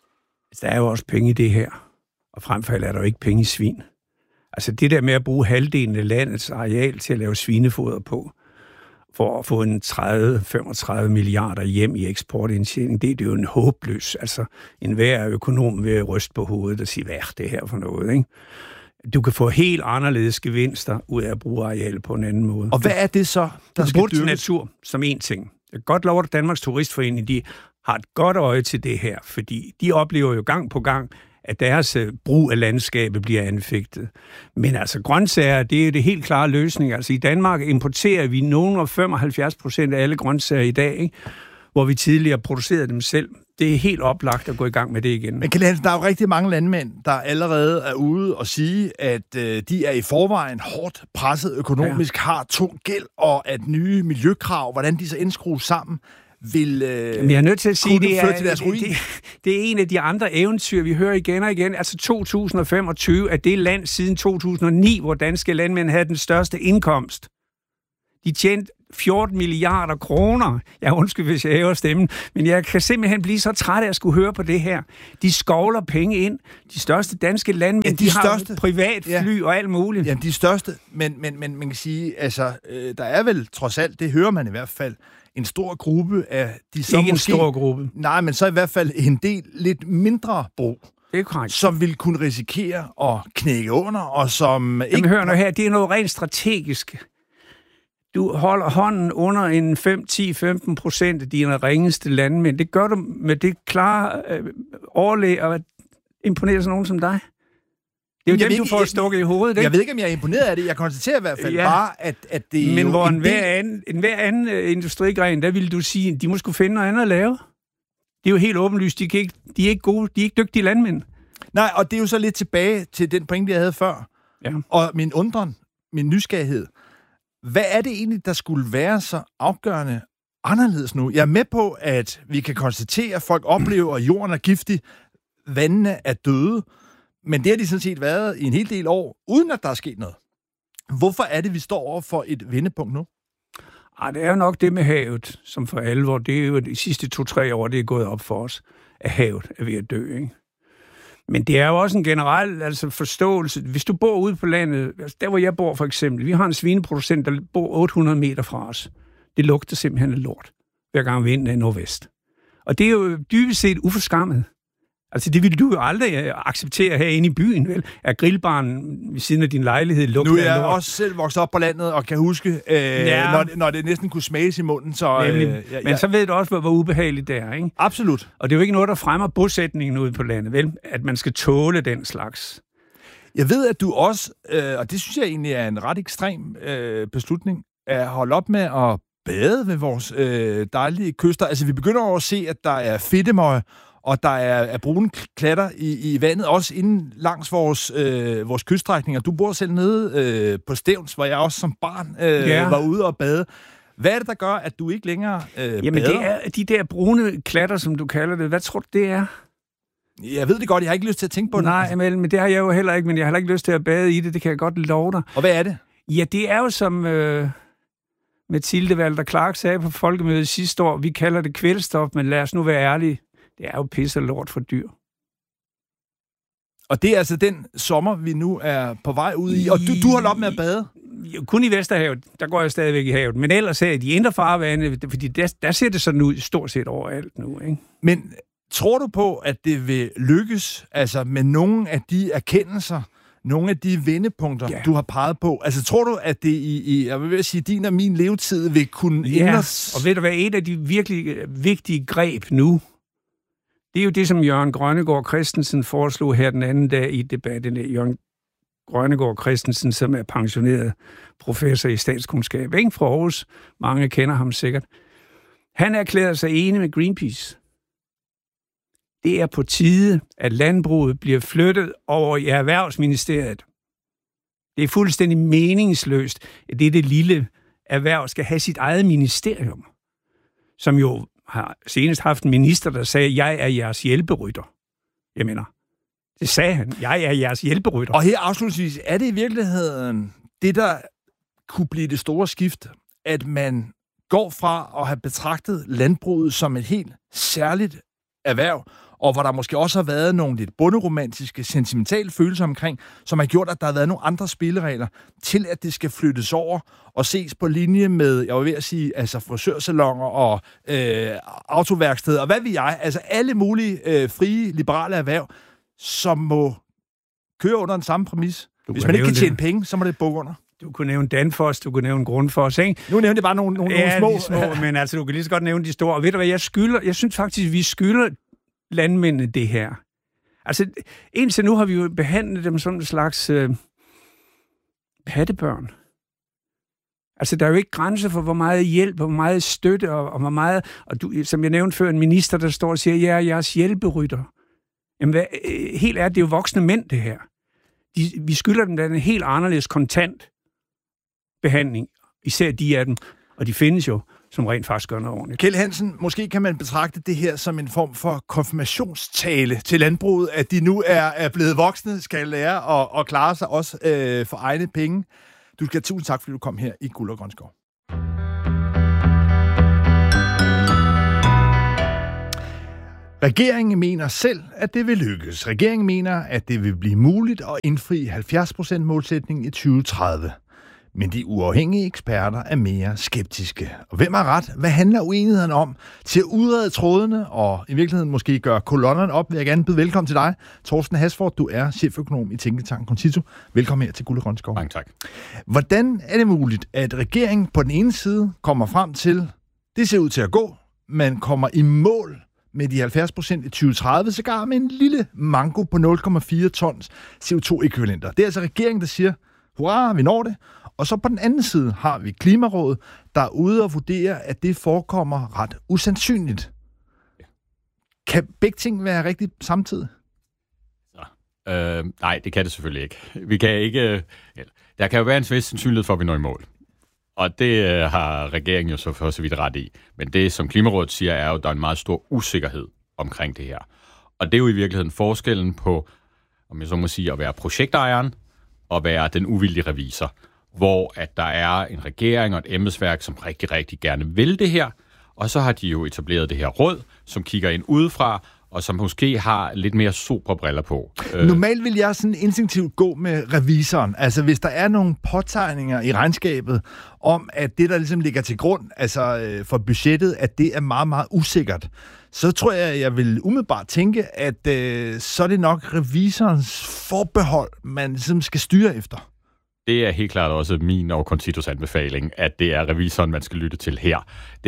[SPEAKER 3] Der er jo også penge i det her, og fremfor er der jo ikke penge i svin. Altså det der med at bruge halvdelen af landets areal til at lave svinefoder på, for at få en 30-35 milliarder hjem i eksportindtjening, det er jo en håbløs. Altså enhver økonom vil ryste på hovedet og sige, hvad er det her for noget, ikke? Du kan få helt anderledes gevinster ud af at bruge areal på en anden måde.
[SPEAKER 2] Og hvad er det så,
[SPEAKER 3] der skal dyrkes? Natur som en ting. Jeg kan godt love, at Danmarks Turistforening, de har et godt øje til det her, fordi de oplever jo gang på gang, at deres brug af landskabet bliver anfægtet. Men altså grøntsager, det er det helt klare løsning. Altså i Danmark importerer vi nogen af 75% af alle grøntsager i dag, ikke? Hvor vi tidligere producerede dem selv. Det er helt oplagt at gå i gang med det igen.
[SPEAKER 2] Men Kjeld Hansen, der er jo rigtig mange landmænd, der allerede er ude og sige, at de er i forvejen hårdt presset økonomisk, har tung gæld, og at nye miljøkrav, hvordan de så indskrues sammen. vil
[SPEAKER 3] jeg er nødt til at sige, det er en af de andre eventyr, vi hører igen og igen. Altså 2025 er det land siden 2009, hvor danske landmænd havde den største indkomst. De tjente 14 milliarder kroner. Jeg undskyld, hvis jeg hæver stemmen, men jeg kan simpelthen blive så træt af at skulle høre på det her. De skovler penge ind. De største danske landmænd, de har privatfly og alt muligt.
[SPEAKER 2] Ja, de største, men man kan sige, altså, der er vel trods alt, det hører man i hvert fald, en stor gruppe af de så
[SPEAKER 3] ikke
[SPEAKER 2] måske...
[SPEAKER 3] en stor gruppe.
[SPEAKER 2] Nej, men så i hvert fald en del lidt mindre brug.
[SPEAKER 3] Det er korrekt.
[SPEAKER 2] Som vil kunne risikere at knække under, og som ikke...
[SPEAKER 3] Jamen hør nu her, det er noget rent strategisk. Du holder hånden under en 5-10-15% af dine ringeste landmænd. Det gør du med det klare overlæg og imponerer sådan nogen som dig. Det er jo dem, du får stukket i hovedet, ikke?
[SPEAKER 2] Jeg ved ikke, om jeg er imponeret af det. Jeg konstaterer i hvert fald bare, at det
[SPEAKER 3] men
[SPEAKER 2] jo...
[SPEAKER 3] hvor enhver anden industrigren, der ville du sige, de må skulle finde noget andet at lave. Det er jo helt åbenlyst. De er ikke gode, de er ikke dygtige landmænd.
[SPEAKER 2] Nej, og det er jo så lidt tilbage til den pointe, jeg havde før.
[SPEAKER 3] Ja.
[SPEAKER 2] Og min undren, min nysgerrighed. Hvad er det egentlig, der skulle være så afgørende anderledes nu? Jeg er med på, at vi kan konstatere, at folk oplever, at jorden er giftig, vandene er døde, men det har de sådan set været i en hel del år, uden at der er sket noget. Hvorfor er det, vi står over for et vendepunkt nu?
[SPEAKER 3] Det er jo nok det med havet, som for alvor, det er jo de sidste 2-3 år, det er gået op for os, at havet er ved at dø, ikke? Men det er jo også en generel forståelse. Hvis du bor ude på landet, der hvor jeg bor for eksempel, vi har en svineproducent, der bor 800 meter fra os. Det lugter simpelthen af lort, hver gang vinden er i nordvest. Og det er jo dybest set uforskammet. Altså det vil du jo aldrig acceptere herinde i byen, vel? At grillbaren ved siden af din lejlighed lugter af lort.
[SPEAKER 2] Nu er jeg også selv vokset op på landet og kan huske, når det næsten kunne smages i munden. Så,
[SPEAKER 3] men så ved du også, hvor ubehageligt det er, ikke?
[SPEAKER 2] Absolut.
[SPEAKER 3] Og det er jo ikke noget, der fremmer bosætningen ude på landet, vel? At man skal tåle den slags.
[SPEAKER 2] Jeg ved, at du også, og det synes jeg egentlig er en ret ekstrem beslutning, at holde op med at bade ved vores dejlige kyster. Altså vi begynder over at se, at der er fedtemøg, og der er brune klatter i vandet, også inden langs vores kyststrækninger. Du bor selv nede på Stevns, hvor jeg også som barn var ude og bade. Hvad er det, der gør, at du ikke længere
[SPEAKER 3] Jamen, bader? Det er de der brune klatter, som du kalder det. Hvad tror du, det er?
[SPEAKER 2] Jeg ved det godt, jeg har ikke lyst til at tænke på det.
[SPEAKER 3] Nej, men det har jeg jo heller ikke, men jeg har heller ikke lyst til at bade i det. Det kan jeg godt love dig.
[SPEAKER 2] Og hvad er det?
[SPEAKER 3] Ja, det er jo som Mathilde Walter Clark sagde på folkemødet sidste år. Vi kalder det kvælstof, men lad os nu være ærlige. Det er jo pisse og lort for dyr.
[SPEAKER 2] Og det er altså den sommer, vi nu er på vej ud i. Og du holder op med at bade?
[SPEAKER 3] Kun i Vesterhavet, der går jeg stadigvæk i havet. Men ellers er de indre farvande, fordi der ser det sådan ud stort set overalt nu, ikke?
[SPEAKER 2] Men tror du på, at det vil lykkes altså med nogle af de erkendelser, nogle af de vendepunkter, du har peget på? Altså tror du, at det jeg vil sige, din og min levetid vil kunne ændres?
[SPEAKER 3] Og ved du hvad, et af de virkelig vigtige greb nu, det er jo det, som Jørgen Grønnegård Christensen foreslog her den anden dag i debatten. Jørgen Grønnegård Christensen, som er pensioneret professor i statskundskab, ikke fra Aarhus. Mange kender ham sikkert. Han erklærede sig enig med Greenpeace. Det er på tide, at landbruget bliver flyttet over i Erhvervsministeriet. Det er fuldstændig meningsløst, at det lille erhverv skal have sit eget ministerium, som jo har senest haft en minister, der sagde, jeg er jeres hjælperytter. Jeg mener, det sagde han. Jeg er jeres hjælperytter.
[SPEAKER 2] Og her afslutningsvis, er det i virkeligheden det, der kunne blive det store skift, at man går fra at have betragtet landbruget som et helt særligt erhverv, og hvor der måske også har været nogle lidt bonderomantiske, sentimentale følelser omkring, som har gjort, at der har været nogle andre spilleregler, til at det skal flyttes over og ses på linje med, jeg var ved at sige, altså frisørsalonger og autoværksteder, og hvad ved jeg, altså alle mulige frie, liberale erhverv, som må køre under den samme præmis. Hvis man ikke kan tjene penge, så må det bukke under.
[SPEAKER 3] Du kunne nævne Danfoss, du kunne nævne Grundfos, ikke?
[SPEAKER 2] Nu nævnte jeg bare nogle
[SPEAKER 3] små, men altså, du kan lige så godt nævne de store. Og ved du hvad, jeg synes faktisk, vi skylder landmændene det her. Altså, indtil nu har vi jo behandlet dem som en slags pattebørn. Altså, der er jo ikke grænser for, hvor meget hjælp, hvor meget støtte, og hvor meget... Og du, som jeg nævnte før, en minister, der står og siger, jeg er jeres hjælperytter. Jamen, helt ærligt, det er jo voksne mænd, det her. Vi skylder dem en helt anderledes kontant behandling. Især de af dem, og de findes jo, som rent faktisk gør noget ordentligt.
[SPEAKER 2] Kjeld Hansen, måske kan man betragte det her som en form for konfirmationstale til landbruget, at de nu er blevet voksne, skal lære og klare sig også for egne penge. Du skal tusind tak, fordi du kom her i Guld og Grøn Skov. Regeringen mener selv, at det vil lykkes. Regeringen mener, at det vil blive muligt at indfri 70%-målsætningen i 2030. Men de uafhængige eksperter er mere skeptiske. Og hvem har ret? Hvad handler uenigheden om? Til at udrede trådene og i virkeligheden måske gøre kolonnerne op, vil jeg gerne byde velkommen til dig. Torsten Hasford, du er cheføkonom i Tænketanken Concito. Velkommen her til Guld og Grøn Skov.
[SPEAKER 4] Mange tak.
[SPEAKER 2] Hvordan er det muligt, at regeringen på den ene side kommer frem til, det ser ud til at gå, man kommer i mål med de 70% i 2030, sågar med en lille manko på 0,4 tons CO2-ækvivalenter. Det er altså regeringen, der siger, hurra, vi når det. Og så på den anden side har vi Klimarådet, der er ude og vurdere, at det forekommer ret usandsynligt. Kan begge ting være rigtigt samtidig?
[SPEAKER 4] Nej, det kan det selvfølgelig ikke. Vi kan ikke. Der kan jo være en vis sandsynlighed for, at vi når i mål. Og det har regeringen jo så vidt ret i. Men det, som Klimarådet siger, er jo, at der er en meget stor usikkerhed omkring det her. Og det er jo i virkeligheden forskellen på, om jeg så må sige, at være projektejeren og være den uvildige revisor. Hvor at der er en regering og et embedsværk, som rigtig, rigtig gerne vil det her. Og så har de jo etableret det her råd, som kigger ind udefra, og som måske har lidt mere sobre briller på.
[SPEAKER 2] Normalt vil jeg sådan instinktivt gå med revisoren. Altså hvis der er nogle påtegninger i regnskabet om, at det, der ligesom ligger til grund altså for budgettet, at det er meget, meget usikkert, så tror jeg vil umiddelbart tænke, at så er det nok revisorens forbehold, man ligesom skal styre efter.
[SPEAKER 4] Det er helt klart også min og Concitos anbefaling, at det er revisoren, man skal lytte til her.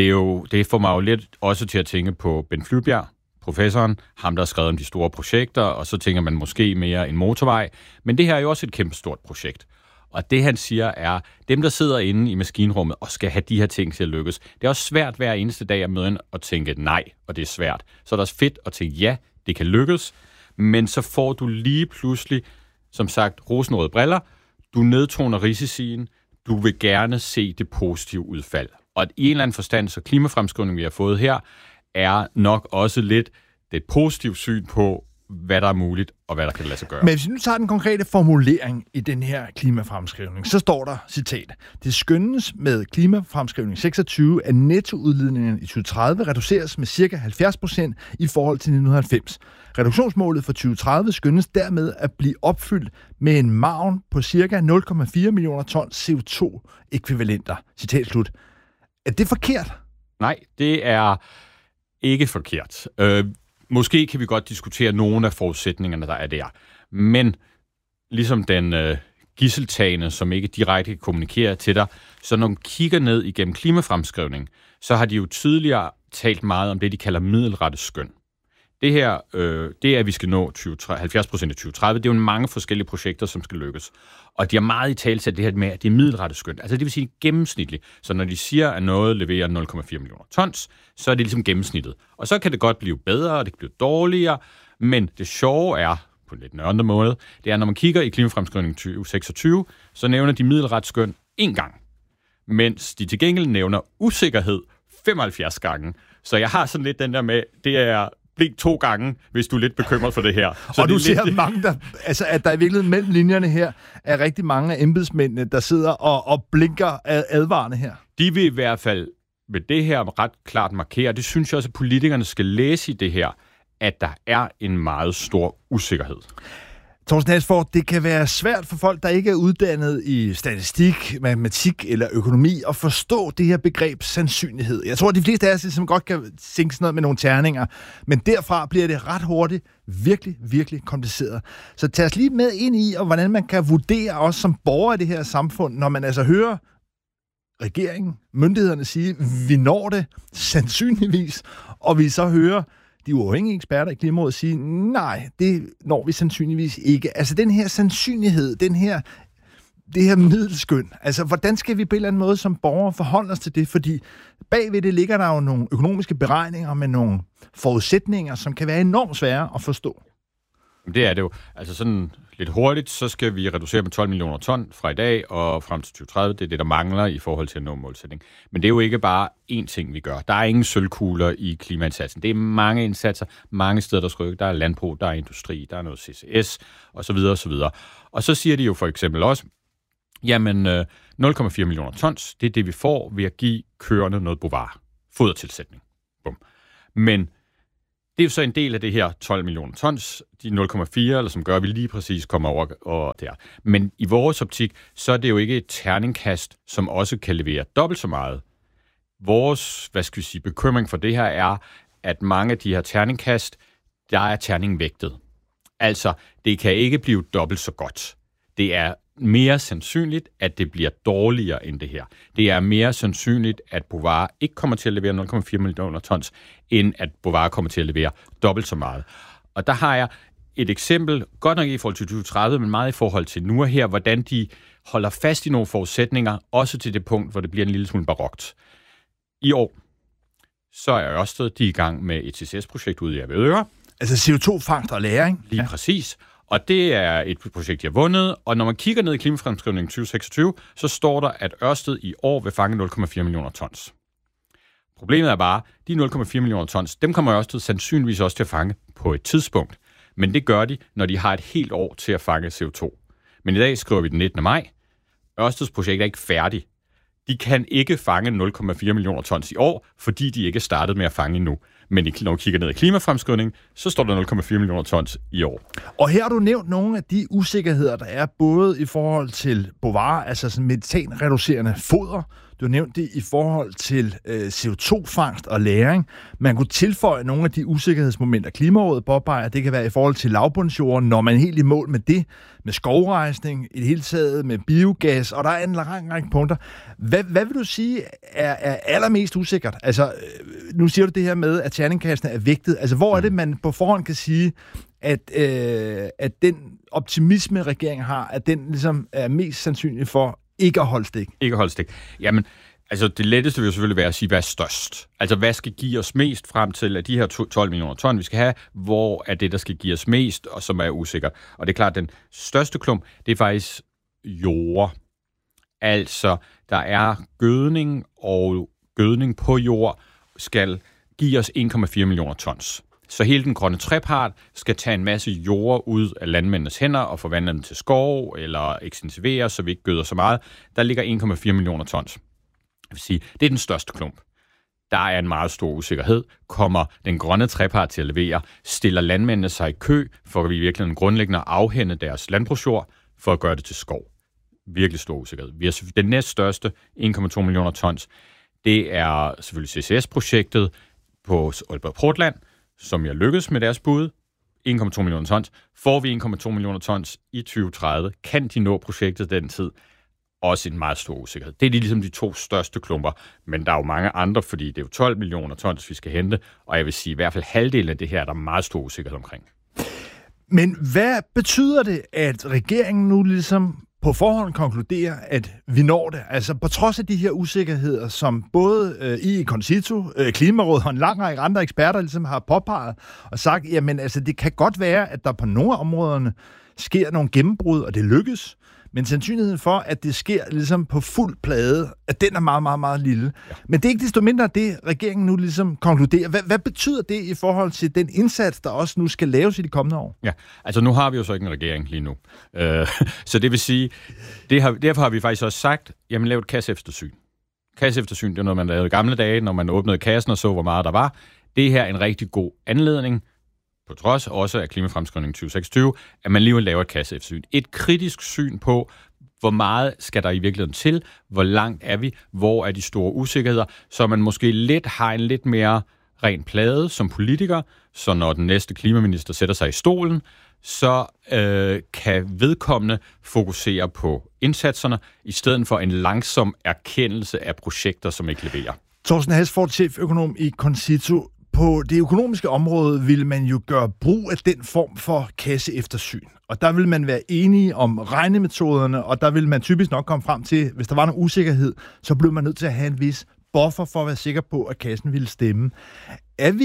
[SPEAKER 4] Det får mig jo lidt også til at tænke på Ben Flybjerg, professoren, ham der har skrevet om de store projekter, og så tænker man måske mere en motorvej. Men det her er jo også et kæmpestort projekt. Og det han siger er, dem der sidder inde i maskinrummet og skal have de her ting til at lykkes, det er også svært hver eneste dag at møde ind og tænke nej, og det er svært. Så er det også fedt at tænke ja, det kan lykkes, men så får du lige pludselig, som sagt, rosenrøde briller, du nedtoner risicien, du vil gerne se det positive udfald. Og i en eller anden forstand, så klimafremskrivningen, vi har fået her, er nok også lidt det positive syn på, hvad der er muligt, og hvad der kan lade sig gøre.
[SPEAKER 2] Men hvis vi nu tager den konkrete formulering i den her klimafremskrivning, så står der, citat, det skønnes med klimafremskrivning 26, at nettoudledningen i 2030 reduceres med ca. 70% i forhold til 1990. Reduktionsmålet for 2030 skønnes dermed at blive opfyldt med en margen på ca. 0,4 millioner tons CO2-ækvivalenter. Citat slut. Er det forkert?
[SPEAKER 4] Nej, det er ikke forkert. Måske kan vi godt diskutere nogle af forudsætningerne, der er der. Men ligesom den gisseltagende, som ikke direkte kommunikerer til dig, så når man kigger ned igennem klimafremskrivning, så har de jo tidligere talt meget om det, de kalder middelretteskøn. Det her, det er, at vi skal nå 70% i 2030. Det er jo mange forskellige projekter, som skal lykkes. Og de har meget i tale til det her med, at det er middelretteskøn. Altså det vil sige gennemsnitligt. Så når de siger, at noget leverer 0,4 millioner tons, så er det ligesom gennemsnittet. Og så kan det godt blive bedre, og det kan blive dårligere. Men det sjove er, på en lidt nørende måde, det er, når man kigger i klimafremskrivningen 2026, så nævner de middelretteskøn 1 gang. Mens de til gengæld nævner usikkerhed 75 gange. Så jeg har sådan lidt den der med, det er blik 2 gange, hvis du er lidt bekymret for det her. Så
[SPEAKER 2] og
[SPEAKER 4] du
[SPEAKER 2] ser mange, der, altså, at der i virkeligheden mellem linjerne her er rigtig mange af embedsmændene, der sidder og blinker advarende her.
[SPEAKER 4] De vil i hvert fald med det her ret klart markere, det synes jeg også, at politikerne skal læse i det her, at der er en meget stor usikkerhed.
[SPEAKER 2] Torsten Hasford, det kan være svært for folk, der ikke er uddannet i statistik, matematik eller økonomi, at forstå det her begreb sandsynlighed. Jeg tror, at de fleste af os som godt kan tænke sådan noget med nogle terninger, men derfra bliver det ret hurtigt virkelig, virkelig kompliceret. Så tag os lige med ind i, og hvordan man kan vurdere os som borgere i det her samfund, når man altså hører regeringen, myndighederne sige, vi når det sandsynligvis, og vi så hører de uafhængige eksperter i Klimarådet sige, nej, det når vi sandsynligvis ikke. Altså den her sandsynlighed, det her middelskøn, altså hvordan skal vi på en eller anden måde som borgere forholde os til det? Fordi bagved det ligger der jo nogle økonomiske beregninger med nogle forudsætninger, som kan være enormt svære at forstå.
[SPEAKER 4] Det er det jo. Altså sådan lidt hurtigt, så skal vi reducere med 12 millioner ton fra i dag og frem til 2030. Det er det, der mangler i forhold til at nå målsætning. Men det er jo ikke bare én ting, vi gør. Der er ingen sølvkugler i klimaindsatsen. Det er mange indsatser, mange steder, der skal rykke. Der er landbrug, der er industri, der er noget CCS osv. osv. Og så siger de jo for eksempel også, jamen 0,4 millioner tons, det er det, vi får ved at give køerne noget bovar. Fodertilsætning. Bum. Men det er jo så en del af det her 12 millioner tons, de 0,4, eller som gør, at vi lige præcis kommer over der. Men i vores optik, så er det jo ikke et terningkast, som også kan levere dobbelt så meget. Vores, bekymring for det her er, at mange af de her terningkast, der er terningen vægtet. Altså, det kan ikke blive dobbelt så godt. Det er mere sandsynligt, at det bliver dårligere end det her. Det er mere sandsynligt, at Bovaer ikke kommer til at levere 0,4 millioner tons, end at Bovaer kommer til at levere dobbelt så meget. Og der har jeg et eksempel, godt nok i forhold til 2030, men meget i forhold til nu og her, hvordan de holder fast i nogle forudsætninger, også til det punkt, hvor det bliver en lille smule barokt. I år, så er Ørsted, de er i gang med et CCS-projekt ude i Avedøre.
[SPEAKER 2] Altså CO2-fangst og lagring.
[SPEAKER 4] Lige præcis. Og det er et projekt, de har vundet. Og når man kigger ned i klimafremskrivningen 2026, så står der, at Ørsted i år vil fange 0,4 millioner tons. Problemet er bare, de 0,4 millioner tons, dem kommer Ørsted sandsynligvis også til at fange på et tidspunkt. Men det gør de, når de har et helt år til at fange CO2. Men i dag skriver vi den 19. maj. Ørsteds projekt er ikke færdig. De kan ikke fange 0,4 millioner tons i år, fordi de ikke er startet med at fange endnu. Men når vi kigger ned i klimafremskrivningen, så står der 0,4 millioner tons i år.
[SPEAKER 2] Og her har du nævnt nogle af de usikkerheder, der er både i forhold til Bovaer, altså sådan metanreducerende foder. Du har nævnt det i forhold til CO2-fangst og lagring. Man kunne tilføje nogle af de usikkerhedsmomenter, Klimarådet påpeger. Det kan være i forhold til lavbundsjorden, når man er helt i mål med det, med skovrejsning, i det hele taget med biogas, og der er en lang række punkter. Hvad vil du sige er allermest usikkert? Altså, nu siger du det her med, at terningkastene er vægtet. Altså, hvor er det, man på forhånd kan sige, at den optimisme, regeringen har, at den ligesom er mest sandsynlig for ikke at holde stik?
[SPEAKER 4] Ikke at holde stik. Jamen, altså det letteste vil jo selvfølgelig være at sige, hvad er størst? Altså, hvad skal give os mest frem til, at de her 12 millioner ton, vi skal have, hvor er det, der skal give os mest, og som er usikkert? Og det er klart, at den største klump, det er faktisk jord. Altså, der er gødning, og gødning på jord skal give os 1,4 millioner tons. Så hele den grønne trepart skal tage en masse jord ud af landmændenes hænder og forvandle dem til skov eller ekstensivere, så vi ikke gøder så meget. Der ligger 1,4 millioner tons. Jeg vil sige, det er den største klump. Der er en meget stor usikkerhed. Kommer den grønne trepart til at levere? Stiller landmændene sig i kø for at vi virkelig grundlæggende afhænde deres landbrugsjord for at gøre det til skov? Virkelig stor usikkerhed. Vi har den næststørste, 1,2 millioner tons. Det er selvfølgelig CCS-projektet på Aalborg Portland, som jeg lykkedes med deres bud, 1,2 millioner tons. Får vi 1,2 millioner tons i 2030, kan de nå projektet den tid? Også en meget stor usikkerhed. Det er ligesom de to største klumper, men der er jo mange andre, fordi det er jo 12 millioner tons, vi skal hente, og jeg vil sige, i hvert fald halvdelen af det her, der er meget stor usikkerhed omkring. Men
[SPEAKER 2] hvad betyder det, at regeringen nu ligesom på forhånd konkluderer, at vi når det? Altså på trods af de her usikkerheder, som både i Concito, Klimarådet og en lang række andre eksperter ligesom har påpeget og sagt, jamen altså det kan godt være, at der på nogle af områderne sker nogle gennembrud, og det lykkes, men sandsynligheden for, at det sker ligesom på fuld plade, at den er meget, meget, meget lille. Ja. Men det er ikke desto mindre det, regeringen nu ligesom konkluderer. Hvad betyder det i forhold til den indsats, der også nu skal laves i de kommende år?
[SPEAKER 4] Ja, altså nu har vi jo så ikke en regering lige nu. Så det vil sige, derfor har vi faktisk også sagt, jamen lav et kasseeftersyn. Kasseeftersyn, det er noget, man lavede i gamle dage, når man åbnede kassen og så, hvor meget der var. Det her er en rigtig god anledning, på trods også af klimafremskrivningen 2026, at man lige laver et kasseeftersyn. Et kritisk syn på, hvor meget skal der i virkeligheden til, hvor langt er vi, hvor er de store usikkerheder, så man måske lidt har en lidt mere ren plade som politiker, så når den næste klimaminister sætter sig i stolen, så kan vedkommende fokusere på indsatserne, i stedet for en langsom erkendelse af projekter, som ikke leverer.
[SPEAKER 2] Thorsten Hasford, cheføkonom i Concito. På det økonomiske område vil man jo gøre brug af den form for kasseeftersyn. Og der vil man være enige om regnemetoderne, og der vil man typisk nok komme frem til, hvis der var noget usikkerhed, så blev man nødt til at have en vis buffer for at være sikker på, at kassen ville stemme. Er vi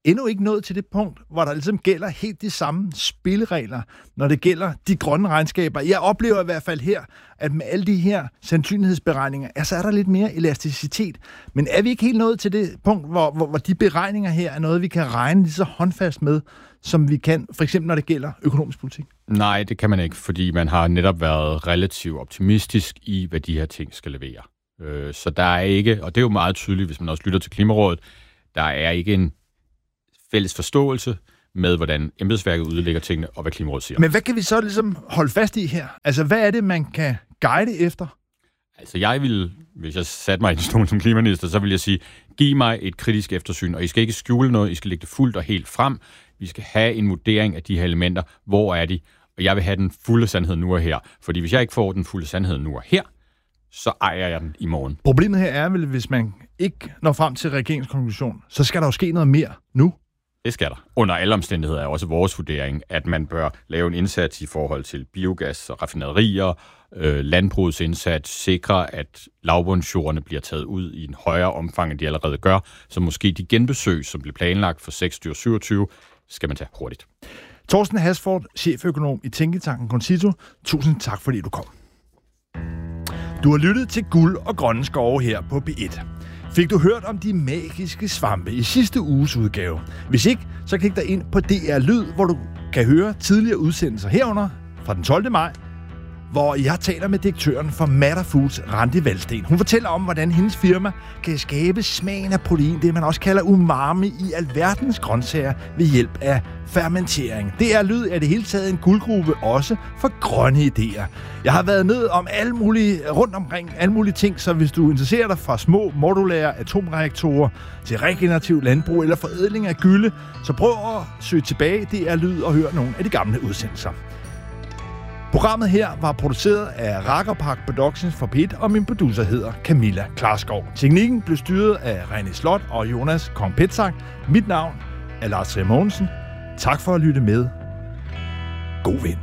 [SPEAKER 2] endnu ikke nået til det punkt, hvor der ligesom gælder helt de samme spilleregler, når det gælder de grønne regnskaber. Jeg oplever i hvert fald her, at med alle de her sandsynlighedsberegninger, så er der lidt mere elasticitet. Men er vi ikke helt nået til det punkt, hvor de beregninger her er noget, vi kan regne lige så håndfast med, som vi kan, for eksempel når det gælder økonomisk politik?
[SPEAKER 4] Nej, det kan man ikke, fordi man har netop været relativt optimistisk i, hvad de her ting skal levere. Så der er ikke, og det er jo meget tydeligt, hvis man også lytter til Klimarådet, der er ikke en fælles forståelse med, hvordan embedsværket udlægger tingene, og hvad Klimarådet siger.
[SPEAKER 2] Men hvad kan vi så ligesom holde fast i her? Altså, hvad er det, man kan guide efter?
[SPEAKER 4] Altså, jeg vil, hvis jeg satte mig i en stol som klimaminister, så vil jeg sige, giv mig et kritisk eftersyn, og I skal ikke skjule noget, I skal lægge det fuldt og helt frem. Vi skal have en vurdering af de her elementer. Hvor er de? Og jeg vil have den fulde sandhed nu og her. Fordi hvis jeg ikke får den fulde sandhed nu og her, så ejer jeg den i morgen.
[SPEAKER 2] Problemet her er vel, hvis man ikke når frem til regeringskonklusion, så skal der jo ske noget mere nu.
[SPEAKER 4] Det skal der. Under alle omstændigheder er også vores vurdering, at man bør lave en indsats i forhold til biogas og raffinaderier, landbrugets indsats, sikre, at lavbundsjordene bliver taget ud i en højere omfang, end de allerede gør, så måske de genbesøg, som blev planlagt for 26 og 27, skal man tage hurtigt.
[SPEAKER 2] Thorsten Hasford, cheføkonom i Tænketanken Concito. Tusind tak, fordi du kom. Du har lyttet til Guld og Grønne Skove her på B1. Fik du hørt om de magiske svampe i sidste uges udgave? Hvis ikke, så klik dig ind på DR Lyd, hvor du kan høre tidligere udsendelser herunder fra den 12. maj, hvor jeg taler med direktøren for Matter Foods, Randi Valsten. Hun fortæller om, hvordan hendes firma kan skabe smagen af protein, det man også kalder umami, i alverdens grøntsager ved hjælp af fermentering. DR Lyd er det hele taget en guldgruppe også for grønne idéer. Jeg har været ned om rundt omkring alle mulige ting, så hvis du interesserer dig fra små modulære atomreaktorer til regenerativ landbrug eller forædling af gylde, så prøv at søge tilbage i DR Lyd og høre nogle af de gamle udsendelser. Programmet her var produceret af Rakkerpark Productions for P1, og min producer hedder Camilla Klarskov. Teknikken blev styret af René Slot og Jonas Kong-Petzak. Mit navn er Lars Trier Mogensen. Tak for at lytte med. God vind.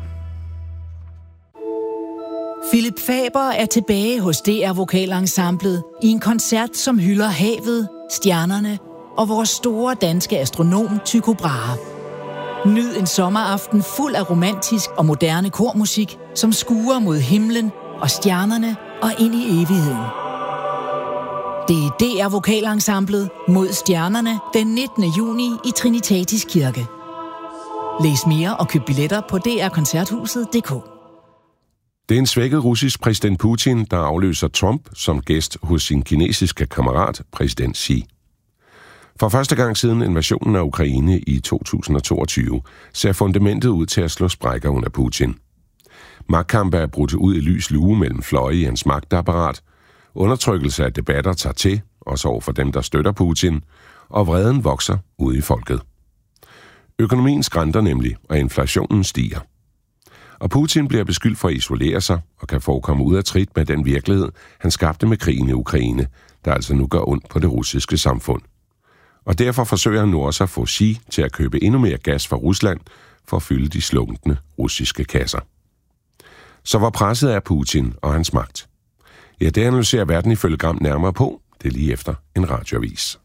[SPEAKER 5] Philip Faber er tilbage hos DR Vokalensemblet i en koncert, som hylder havet, stjernerne og vores store danske astronom Tycho Brahe. Nyd en sommeraften fuld af romantisk og moderne kormusik, som skuer mod himlen og stjernerne og ind i evigheden. Det er DR Vokalensemblet mod stjernerne den 19. juni i Trinitatis Kirke. Læs mere og køb billetter på drkoncerthuset.dk.
[SPEAKER 6] Det er en svækket russisk præsident Putin, der afløser Trump som gæst hos sin kinesiske kammerat, præsident Xi. For første gang siden invasionen af Ukraine i 2022 ser fundamentet ud til at slå sprækker under Putin. Magtkampe er brudt ud i lys lue mellem fløje i hans magtapparat, undertrykkelse af debatter tager til, også over for dem, der støtter Putin, og vreden vokser ude i folket. Økonomien skrænter nemlig, og inflationen stiger. Og Putin bliver beskyldt for at isolere sig og kan forekomme ud af trit med den virkelighed, han skabte med krigen i Ukraine, der altså nu gør ondt på det russiske samfund. Og derfor forsøger han nu også at få Xi til at købe endnu mere gas fra Rusland for at fylde de slunkne russiske kasser. Så hvor presset er Putin og hans magt? Ja, det analyserer Verden ifølge Gram nærmere på. Det er lige efter en radioavis.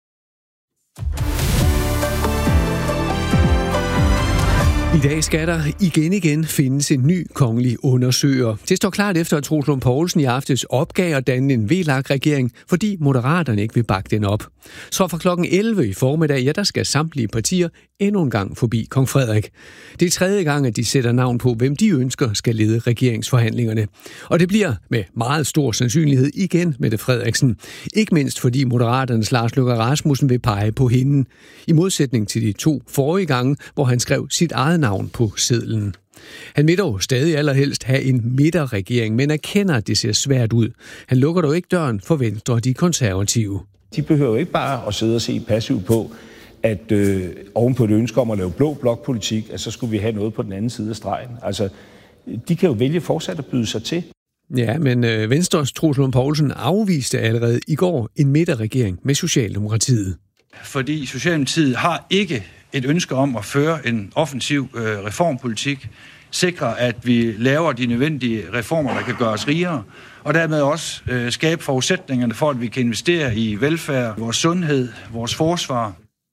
[SPEAKER 7] I dag skal der igen findes en ny kongelig undersøger. Det står klart efter, at Troels Lund Poulsen i aftes opgav at danne en VLAK-regering, fordi Moderaterne ikke vil bakke den op. Så fra klokken 11 i formiddag, der skal samtlige partier endnu en gang forbi kong Frederik. Det er tredje gang, at de sætter navn på, hvem de ønsker skal lede regeringsforhandlingerne. Og det bliver med meget stor sandsynlighed igen Mette Frederiksen. Ikke mindst fordi Moderaternes Lars Løkke Rasmussen vil pege på hende. I modsætning til de 2 forrige gange, hvor han skrev sit eget navn på sedlen. Han vil dog stadig allerhelst have en midterregering, men erkender, at det ser svært ud. Han lukker dog ikke døren for Venstre og de konservative.
[SPEAKER 8] De behøver ikke bare at sidde og se passivt på, at oven på et ønske om at lave blå blokpolitik, at så skulle vi have noget på den anden side af stregen. Altså, de kan jo vælge fortsat at byde sig til.
[SPEAKER 7] Ja, men Venstres Troels Lund Poulsen afviste allerede i går en midterregering med Socialdemokratiet.
[SPEAKER 9] Fordi Socialdemokratiet har ikke et ønske om at føre en offensiv reformpolitik, sikre, at vi laver de nødvendige reformer, der kan gøre os rigere, og dermed også skabe forudsætningerne for, at vi kan investere i velfærd, vores sundhed, vores forsvar.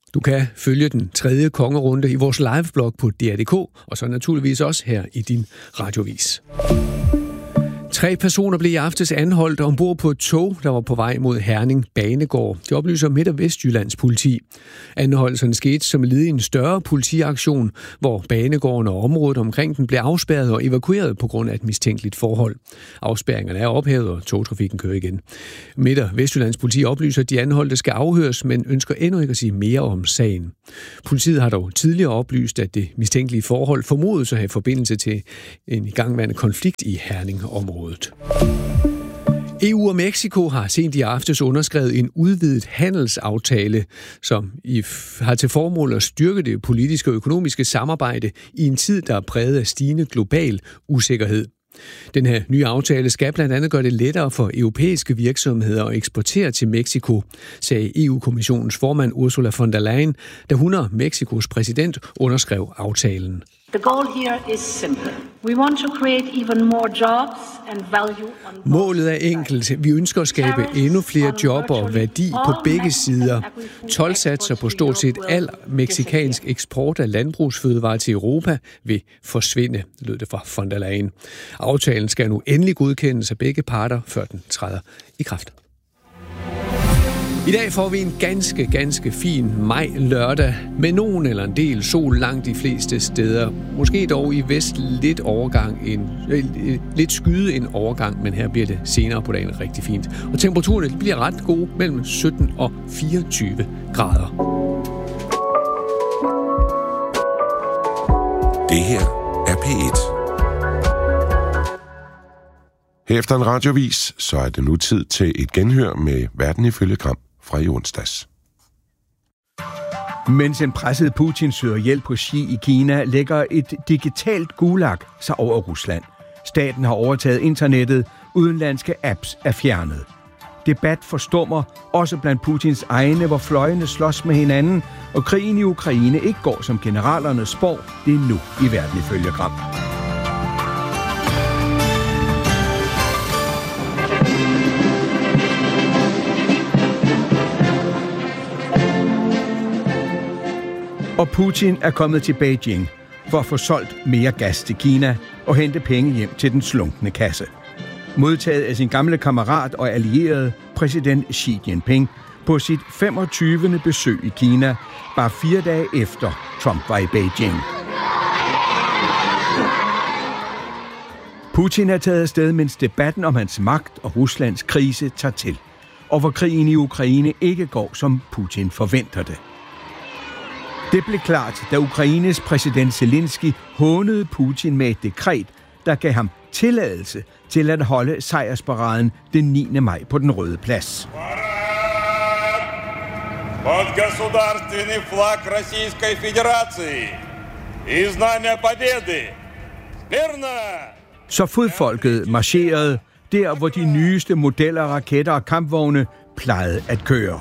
[SPEAKER 7] Du kan følge den 3. kongerunde i vores liveblog på DR.dk, og så naturligvis også her i din radiovis. 3 personer blev i aftes anholdt ombord på et tog, der var på vej mod Herning Banegård. Det oplyser Midt- og Vestjyllands politi. Anholdelserne skete som led i en større politiaktion, hvor banegården og området omkring den blev afspærret og evakueret på grund af et mistænkeligt forhold. Afspærringerne er ophævet, og togtrafikken kører igen. Midt- og Vestjyllands politi oplyser, at de anholdte skal afhøres, men ønsker endnu ikke at sige mere om sagen. Politiet har dog tidligere oplyst, at det mistænkelige forhold formodes at have forbindelse til en igangværende konflikt i Herning-området. EU og Mexico har sent i aftes underskrevet en udvidet handelsaftale, som har til formål at styrke det politiske og økonomiske samarbejde i en tid, der er præget af stigende global usikkerhed. Den her nye aftale skal blandt andet gøre det lettere for europæiske virksomheder at eksportere til Mexico, sagde EU-kommissionens formand Ursula von der Leyen, da hun og Mexikos præsident underskrev aftalen.
[SPEAKER 10] The goal here is simple. We want to create even more jobs and value on both.
[SPEAKER 7] Målet er enkelt. Vi ønsker at skabe endnu flere job og værdi på begge sider. Toldsatser på stort set al mexicansk eksport af landbrugsfødevarer til Europa vil forsvinde, lød det fra von der Leyen. Aftalen skal nu endelig godkendes af begge parter, før den træder i kraft. I dag får vi en ganske fin maj-lørdag med nogen eller en del sol langt de fleste steder. Måske dog i vest lidt skyde en overgang, men her bliver det senere på dagen rigtig fint. Og temperaturerne bliver ret gode mellem 17 og 24 grader.
[SPEAKER 6] Det her er P1. Her efter en radiovis, så er det nu tid til et genhør med Verden ifølge Gram fra i onsdags.
[SPEAKER 11] Mens en presset Putin søger hjælp hos Xi i Kina, lægger et digitalt gulag sig over Rusland. Staten har overtaget internettet, udenlandske apps er fjernet. Debat forstummer også blandt Putins egne, hvor fløjene slås med hinanden, og krigen i Ukraine ikke går som generalerne spår. Det er nu i Verden ifølge Gram. Og Putin er kommet til Beijing for at få solgt mere gas til Kina og hente penge hjem til den slunkne kasse. Modtaget af sin gamle kammerat og allierede, præsident Xi Jinping, på sit 25. besøg i Kina, bare 4 dage efter Trump var i Beijing. Putin er taget afsted, mens debatten om hans magt og Ruslands krise tager til, og hvor krigen i Ukraine ikke går, som Putin forventer det. Det blev klart, da Ukraines præsident Zelensky hånede Putin med et dekret, der gav ham tilladelse til at holde sejrsparaden den 9. maj på den Røde Plads.
[SPEAKER 12] Под государственный флаг Российской Федерации и знамя победы. Мирно!
[SPEAKER 11] Så fodfolket marcherede der, hvor de nyeste modeller af raketter og kampvogne plejede at køre.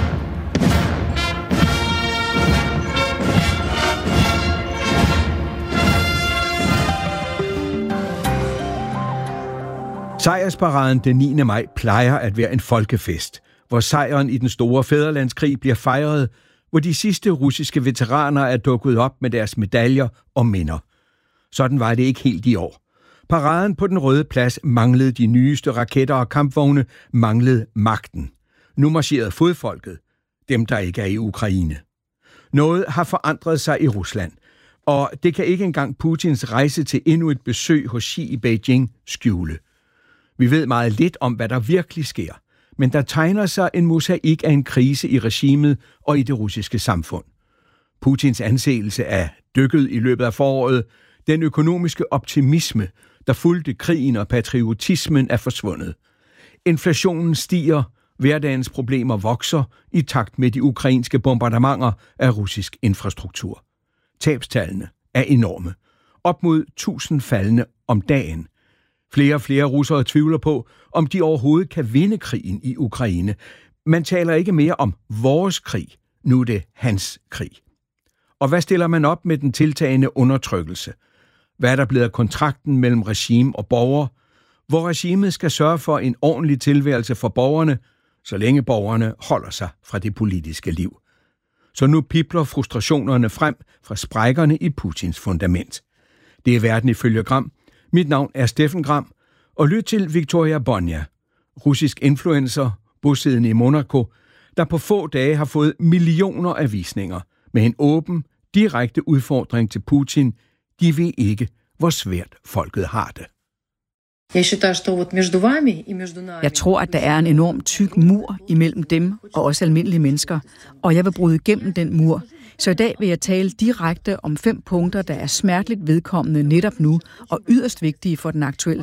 [SPEAKER 11] Sejrsparaden den 9. maj plejer at være en folkefest, hvor sejren i den store fædrelandskrig bliver fejret, hvor de sidste russiske veteraner er dukket op med deres medaljer og minder. Sådan var det ikke helt i år. Paraden på den Røde Plads manglede de nyeste raketter og kampvogne, manglede magten. Nu marcherede fodfolket, dem der ikke er i Ukraine. Noget har forandret sig i Rusland, og det kan ikke engang Putins rejse til endnu et besøg hos Xi i Beijing skjule. Vi ved meget lidt om, hvad der virkelig sker, men der tegner sig en mosaik af en krise i regimet og i det russiske samfund. Putins anseelse er dykket i løbet af foråret. Den økonomiske optimisme, der fulgte krigen og patriotismen, er forsvundet. Inflationen stiger, hverdagens problemer vokser i takt med de ukrainske bombardementer af russisk infrastruktur. Tabstallene er enorme. Op mod 1000 faldne om dagen. Flere og flere russere tvivler på, om de overhovedet kan vinde krigen i Ukraine. Man taler ikke mere om vores krig, nu er det hans krig. Og hvad stiller man op med den tiltagende undertrykkelse? Hvad er der blevet af kontrakten mellem regime og borger? Hvor regimet skal sørge for en ordentlig tilværelse for borgerne, så længe borgerne holder sig fra det politiske liv. Så nu pibler frustrationerne frem fra sprækkerne i Putins fundament. Det er verden ifølge Gram. Mit navn er Steffen Gram, og lyt til Victoria Bonia, russisk influencer, bosiddende i Monaco, der på få dage har fået millioner af visninger med en åben, direkte udfordring til Putin. De ved ikke, hvor svært folket har det.
[SPEAKER 13] Jeg tror, at der er en enorm tyk mur imellem dem og os almindelige mennesker, og jeg vil bryde igennem den mur. Så i dag vil jeg tale direkte om 5 punkter, der er smerteligt vedkommende netop nu og yderst vigtige for den aktuelle